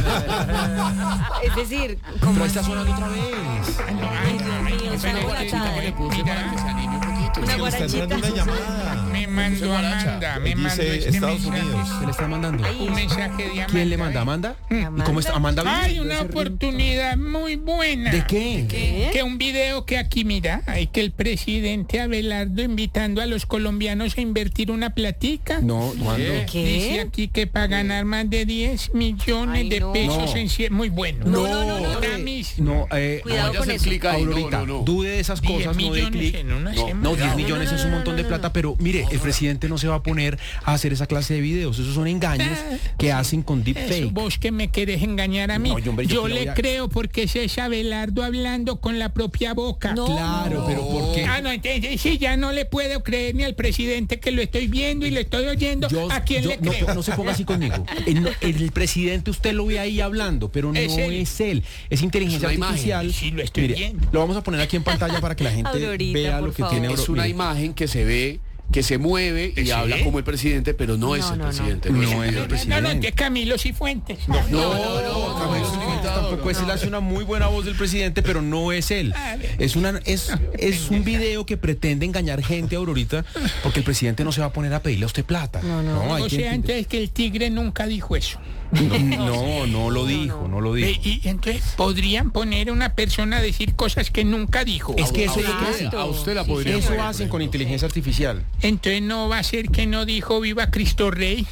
Es decir,
Pero
como
ahí está sonando otra vez.
Ay, no, ay, no, ay,
es
pero
una
es que-
guarachada.
Le puse para que se anime un poquito.
una
Está entrando
guarachita.
una llamada.
Me mandó Amanda, me mandó
Dice
este
Estados
mensaje.
Unidos.
¿Qué le está mandando?
Un mensaje de Amanda.
¿Quién le manda? ¿Amanda? ¿Y cómo está? ¿Amanda bien?
Hay una oportunidad muy buena.
¿De qué?
¿Qué?
Que un video que aquí mira, hay que el presidente Abelardo invitando a los colombianos a invertir una platica.
No, ¿cuándo?
¿Qué?
Dice aquí que para ganar más de diez millones
Ay,
de
no.
pesos
No.
en cien, muy bueno.
No, no, no, no.
Ahora mismo.
No, eh,
Cuidado
Vaya a
con
hacer
eso.
clic ahí. No,
Aurorita,
no, no.
dude de esas
diez
cosas, no de
millones
clic.
en una semana.
No, diez
No,
millones
no,
es un
no,
montón de
no,
plata,
no.
pero mire, el presidente no se va a poner a hacer esa clase de videos. Esos son engaños que hacen con
Eso,
deepfake.
vos que me querés engañar a mí.
No, yo, hombre, yo
yo
que le
le
voy a-
creo porque ese es Abelardo hablando con la propia boca.
No,
Claro,
no.
pero ¿por qué?
Ah, no, entonces sí, ya no le puedo creer ni al presidente que lo estoy viendo y lo estoy oyendo.
Yo-
¿A quién
yo-
le
no,
creo?
no se ponga así conmigo. El, no- el presidente usted lo ve ahí hablando, pero no
Es él.
es él. Es inteligencia
Es una
artificial.
imagen. Sí, lo estoy
Mire,
viendo.
lo vamos a poner aquí en pantalla para que la gente
Aurorita,
vea
por
lo que
favor.
tiene.
Es
Auro-
una
mire.
imagen que se ve, que se mueve y
¿Sí?
habla como el presidente, pero no, es
No,
el
no, no.
presidente.
No
es
es el
el
No, no,
presidente.
que Camilo Cifuentes.
No, no, no,
No,
Camilo es un imitador.
tampoco es él, hace una muy buena voz del presidente, pero no es él.
A ver.
Es una es, es un video que pretende engañar gente, Aurorita, porque el presidente no se va a poner a pedirle a usted plata.
No, no.
hay
O
que
sea,
entender.
entonces que el tigre nunca dijo eso.
No, no, no lo dijo, no lo
Ve,
dijo.
Y entonces podrían poner a una persona a decir cosas que nunca dijo.
Es que eso es lo que
usted,
hacen.
a usted la podría
Eso
poner,
hacen
por
con
ejemplo.
inteligencia artificial.
Entonces no va a ser que no dijo viva Cristo Rey.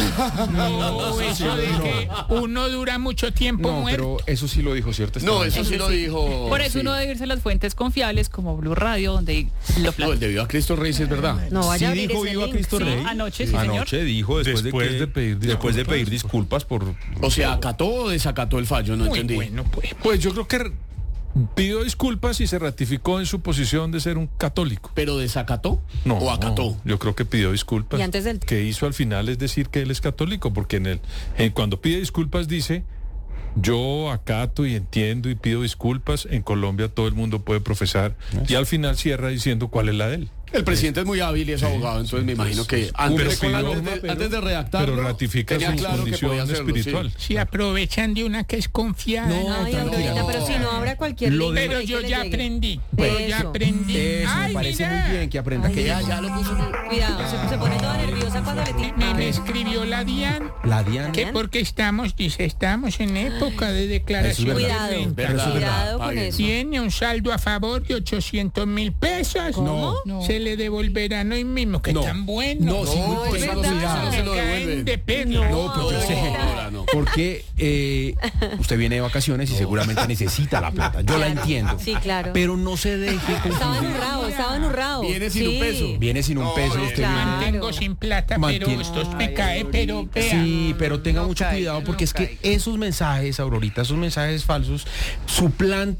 No, eso de que uno dura mucho tiempo
No,
muerto.
pero eso sí lo dijo, ¿cierto?
No,
Esteban?
eso sí lo dijo.
Por eso
sí.
uno debe irse a las fuentes confiables como Blue Radio, donde lo
No, el de Viva Cristo Rey sí es verdad.
No vaya a
Sí
abrir
dijo
ese
Viva
link.
Cristo
Sí,
Rey.
anoche, sí, señor.
Anoche dijo después,
Después
de, que-
de pedir
después de
disculpas.
pedir disculpas por.
O sea, acató o desacató el fallo, no
Muy
entendí.
bueno, pues.
Pues yo creo que re- pidió disculpas y se ratificó en su posición de ser un católico.
¿Pero desacató
No,
o acató?
no, yo creo que pidió disculpas.
Y antes del-
Que hizo al final es decir que él es católico, porque en el en cuando pide disculpas dice yo acato y entiendo y pido disculpas. En Colombia todo el mundo puede profesar y al final cierra diciendo cuál es la de él.
El presidente es muy hábil y es abogado, entonces me imagino que antes,
pero
de,
pidió-
antes de- antes de redactarlo,
pero ratifica
tenía
su
claro que
condición
podía hacerlo,
espiritual.
Si aprovechan de una que es confiada.
No,
Ay,
tranquila.
Aurorita, pero si no habrá cualquier
Lo
link
de-
por
Pero
ahí que
yo
le
ya
llegue.
aprendí. Pero ya
Eso.
aprendí.
Eso
Ay,
me parece
mira.
muy bien que aprenda
Ay,
que
Ya, ya lo puso.
Cuidado, se, se pone toda nerviosa cuando le tiene.
Me, me escribió la Dian
la Diana.
que porque estamos, dice, estamos en época de declaración de
Cuidado,
renta.
Verdad,
cuidado con
paguen.
eso.
Tiene un saldo a favor de ochocientos mil pesos.
¿Cómo?
No. Se le devolverán hoy mismo, que
No.
tan bueno.
No, sí,
No,
muy-
eso
no se-
no
Me
se lo
caen
devuelven.
de perla.
No, pero yo sé.
Ahora no.
Porque eh, usted viene de vacaciones y seguramente necesita la plata. Yo la
Claro.
entiendo.
Sí, claro.
Pero no se deje
Estaba
confundir.
enurrado, estaba enurrado.
Viene sin un
Sí.
peso.
Viene sin un peso, usted
claro.
viene.
Mantengo sin plata, pero
Mantiene-
esto me cae, pero vea.
Sí, pero tenga mucho cuidado porque es que esos mensajes, Aurorita, esos mensajes falsos suplantan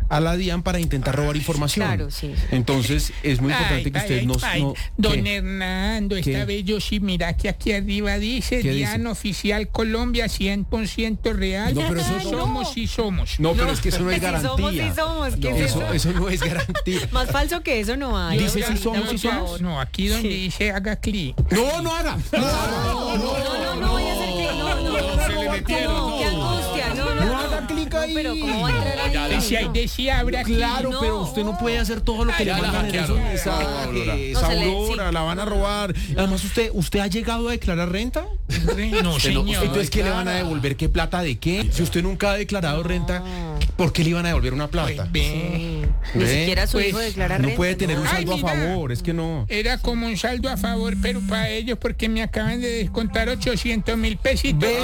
a la DIAN para intentar robar información.
Claro, sí.
Entonces, es muy importante
Ay,
que
ay,
ustedes
ay,
no...
ay,
no-
Don
¿qué?
Hernando, esta
¿Qué?
vez yo sí, mira que aquí arriba dice
¿Qué
DIAN
dice?
Oficial Colombia cien por ciento real.
No, pero eso
Sí
no.
somos, sí somos.
No, pero es que eso no es
Sí somos,
garantía.
sí somos, ¿qué es
eso,
eso?
eso no es garantía.
Más falso que eso no hay.
Dice
Ahorita,
si somos,
por
si somos.
favor.
No, aquí donde
Sí.
dice haga clic.
No, no haga.
No, no, no, no vaya a ser que no, no.
Se le metieron,
No, qué angustia, no, no.
No haga clic ahí.
Pero cómo va a entrar ahí.
Si hay decía abra clic.
Claro,
No.
pero usted no puede hacer todo lo que
Ya
le
la
mandan en esos
hackearon.
mensajes.
No, se le-
Aurora,
sí.
la van a robar. Además, usted, ¿usted ha llegado a declarar renta?
No,
Usted no-
señor.
Entonces, ¿qué le van a devolver? ¿Qué plata de qué? Si usted nunca ha declarado renta, ¿por qué le iban a devolver una plata?
Pues, ve.
Ni
¿Ve?
siquiera su
Pues,
hijo declara
No
renta.
puede tener un
Ay,
saldo a
mira.
favor, es que no.
Era como un saldo a favor, pero para ellos, porque me acaban de descontar ochocientos mil pesitos.
Ve, yo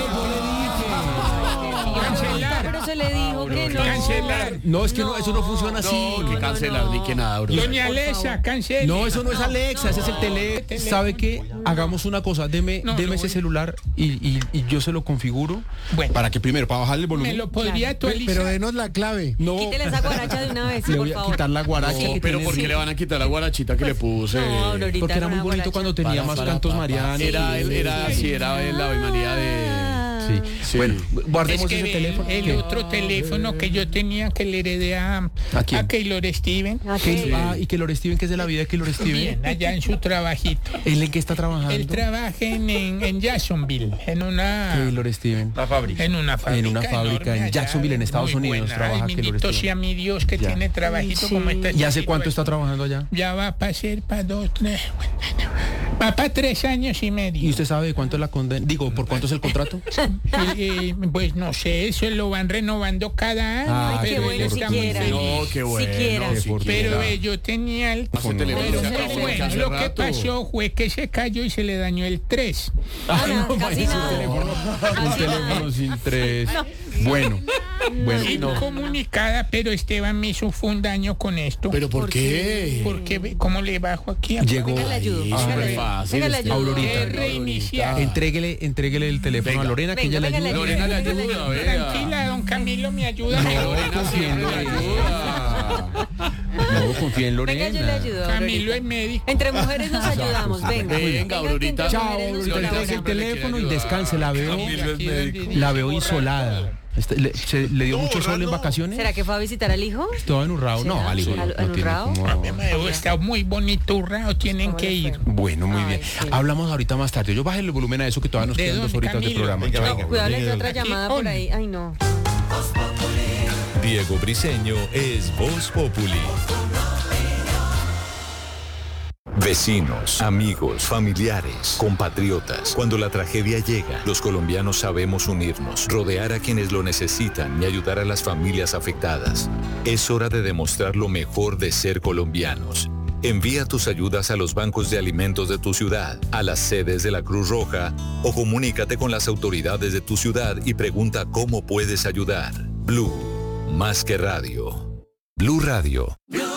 le
Cancelar.
Pero se le dijo que no.
Cancelar.
No, es que no, eso no funciona así.
No, que cancelar ni que nada, bro.
Doña Alexa, cancele.
No, eso no es Alexa, ese es el tele. ¿Sabe qué? Hagamos una cosa, deme,
No,
deme
lo
ese
voy-
celular y, y- y yo se lo configuro.
Bueno.
Para que primero, para bajarle el
Me
volumen.
lo podría actualizar.
Pero denos la clave.
No,
Quítele esa guaracha de una vez, sí,
le
por
voy a
favor.
quitar la guaracha
No,
que
pero
tiene.
¿por qué
Sí.
le van a quitar la guarachita que le puse?
No, Aurorita,
Porque era
con
muy
una
bonito
guaracha.
cuando tenía
Para,
más
para,
cantos
para,
marianos.
Era, él- era, sí, era la Ave María de...
Sí.
Sí.
Bueno,
Es
guardemos
que
ese
ve,
teléfono.
el
¿Qué?
otro teléfono que yo tenía que le heredé a,
¿A quién?
a Keylor Steven.
¿A
¿Qué?
qué?
Ah, y que Lore Steven, que es de la vida de que Lore Steven.
Bien, allá en su trabajito.
¿Él en qué está trabajando?
Él trabaja en, en, en Jacksonville, en una,
Keylor Steven.
La fábrica.
en una fábrica.
En una fábrica
enorme
en
allá,
Jacksonville, en Estados
muy
Unidos,
buena.
trabaja
Ay,
Keylor
bendito
Steven.
sea mi Dios que
Ya.
tiene trabajito
Sí.
como este.
¿Y hace cuánto está trabajando allá?
Ya va para ser para dos, tres, va para tres años y medio.
¿Y usted sabe de cuánto es la condena? Digo, ¿por cuánto es el contrato?
Y, y, pues no sé, eso lo van renovando cada año.
Ay,
Qué
pero él
bueno,
está muy
siquiera.
feliz.
No, qué bueno.
Siquiera.
Qué fortuna.
Pero eh, yo tenía el...
Ese teléfono
Pero
se
muy
acabó
bueno,
hace
lo que
rato.
pasó fue que se cayó y se le dañó el tres.
Ah, no, casi nada.
Un
Casi
teléfono
nada.
sin tres. Bueno, bueno, no.
Incomunicada, pero Esteban me hizo fue un daño con esto.
¿Pero por qué?
Porque, ve, ¿cómo le bajo aquí?
Llegó.
Venga, le ayudo.
Sí,
Ah,
súper
bueno.
fácil.
Venga, le
este.
ayudo.
Aurorita.
Que reiniciar.
Entréguele, entréguele el teléfono
Venga.
a Lorena, que
Venga,
ella le
venga, le
ayuda.
ayudo.
Lorena le
Venga, le
ayuda,
ayudo.
vea.
Tranquila, don Camilo me ayuda.
Lorena
confía en
siempre le
Lorena.
ayuda.
No, confía en Lorena.
Venga, yo le ayudo.
Camilo
Aurorita.
es médico.
Entre mujeres nos ayudamos. Venga.
Venga, Aurorita.
entre
Chao,
mujeres nos
Aurorita,
Lorena
entregue el
siempre le
teléfono y
quiere
descanse. La veo,
Camilo es médico.
la veo insolada. Este, le, se- ¿Le dio mucho sol en vacaciones?
¿Será que fue a visitar al hijo?
Estaba en Urrao. No,
¿Será?
al hijo no,
¿Al-
no
al
tiene
Urrao?
como...
Está muy bonito, Urrao, tienen
¿Cómo
que
le
ir.
fue?
Bueno, muy
Ay,
bien.
sí.
Hablamos ahorita más tarde. Yo bajé el volumen a eso que todavía nos
¿De
quedan dos
dónde,
horitas de
Camilo?
programa.
Venga,
Chao.
venga.
Cuidado, le entró otra
Aquí,
llamada por
on.
ahí. Ay, no.
Diego Briseño es Voz Populi. Vecinos, amigos, familiares, compatriotas. Cuando la tragedia llega, los colombianos sabemos unirnos, rodear a quienes lo necesitan y ayudar a las familias afectadas. Es hora de demostrar lo mejor de ser colombianos. Envía tus ayudas a los bancos de alimentos de tu ciudad, a las sedes de la Cruz Roja o comunícate con las autoridades de tu ciudad y pregunta cómo puedes ayudar. Blue, más que radio. Blue Radio.
Blue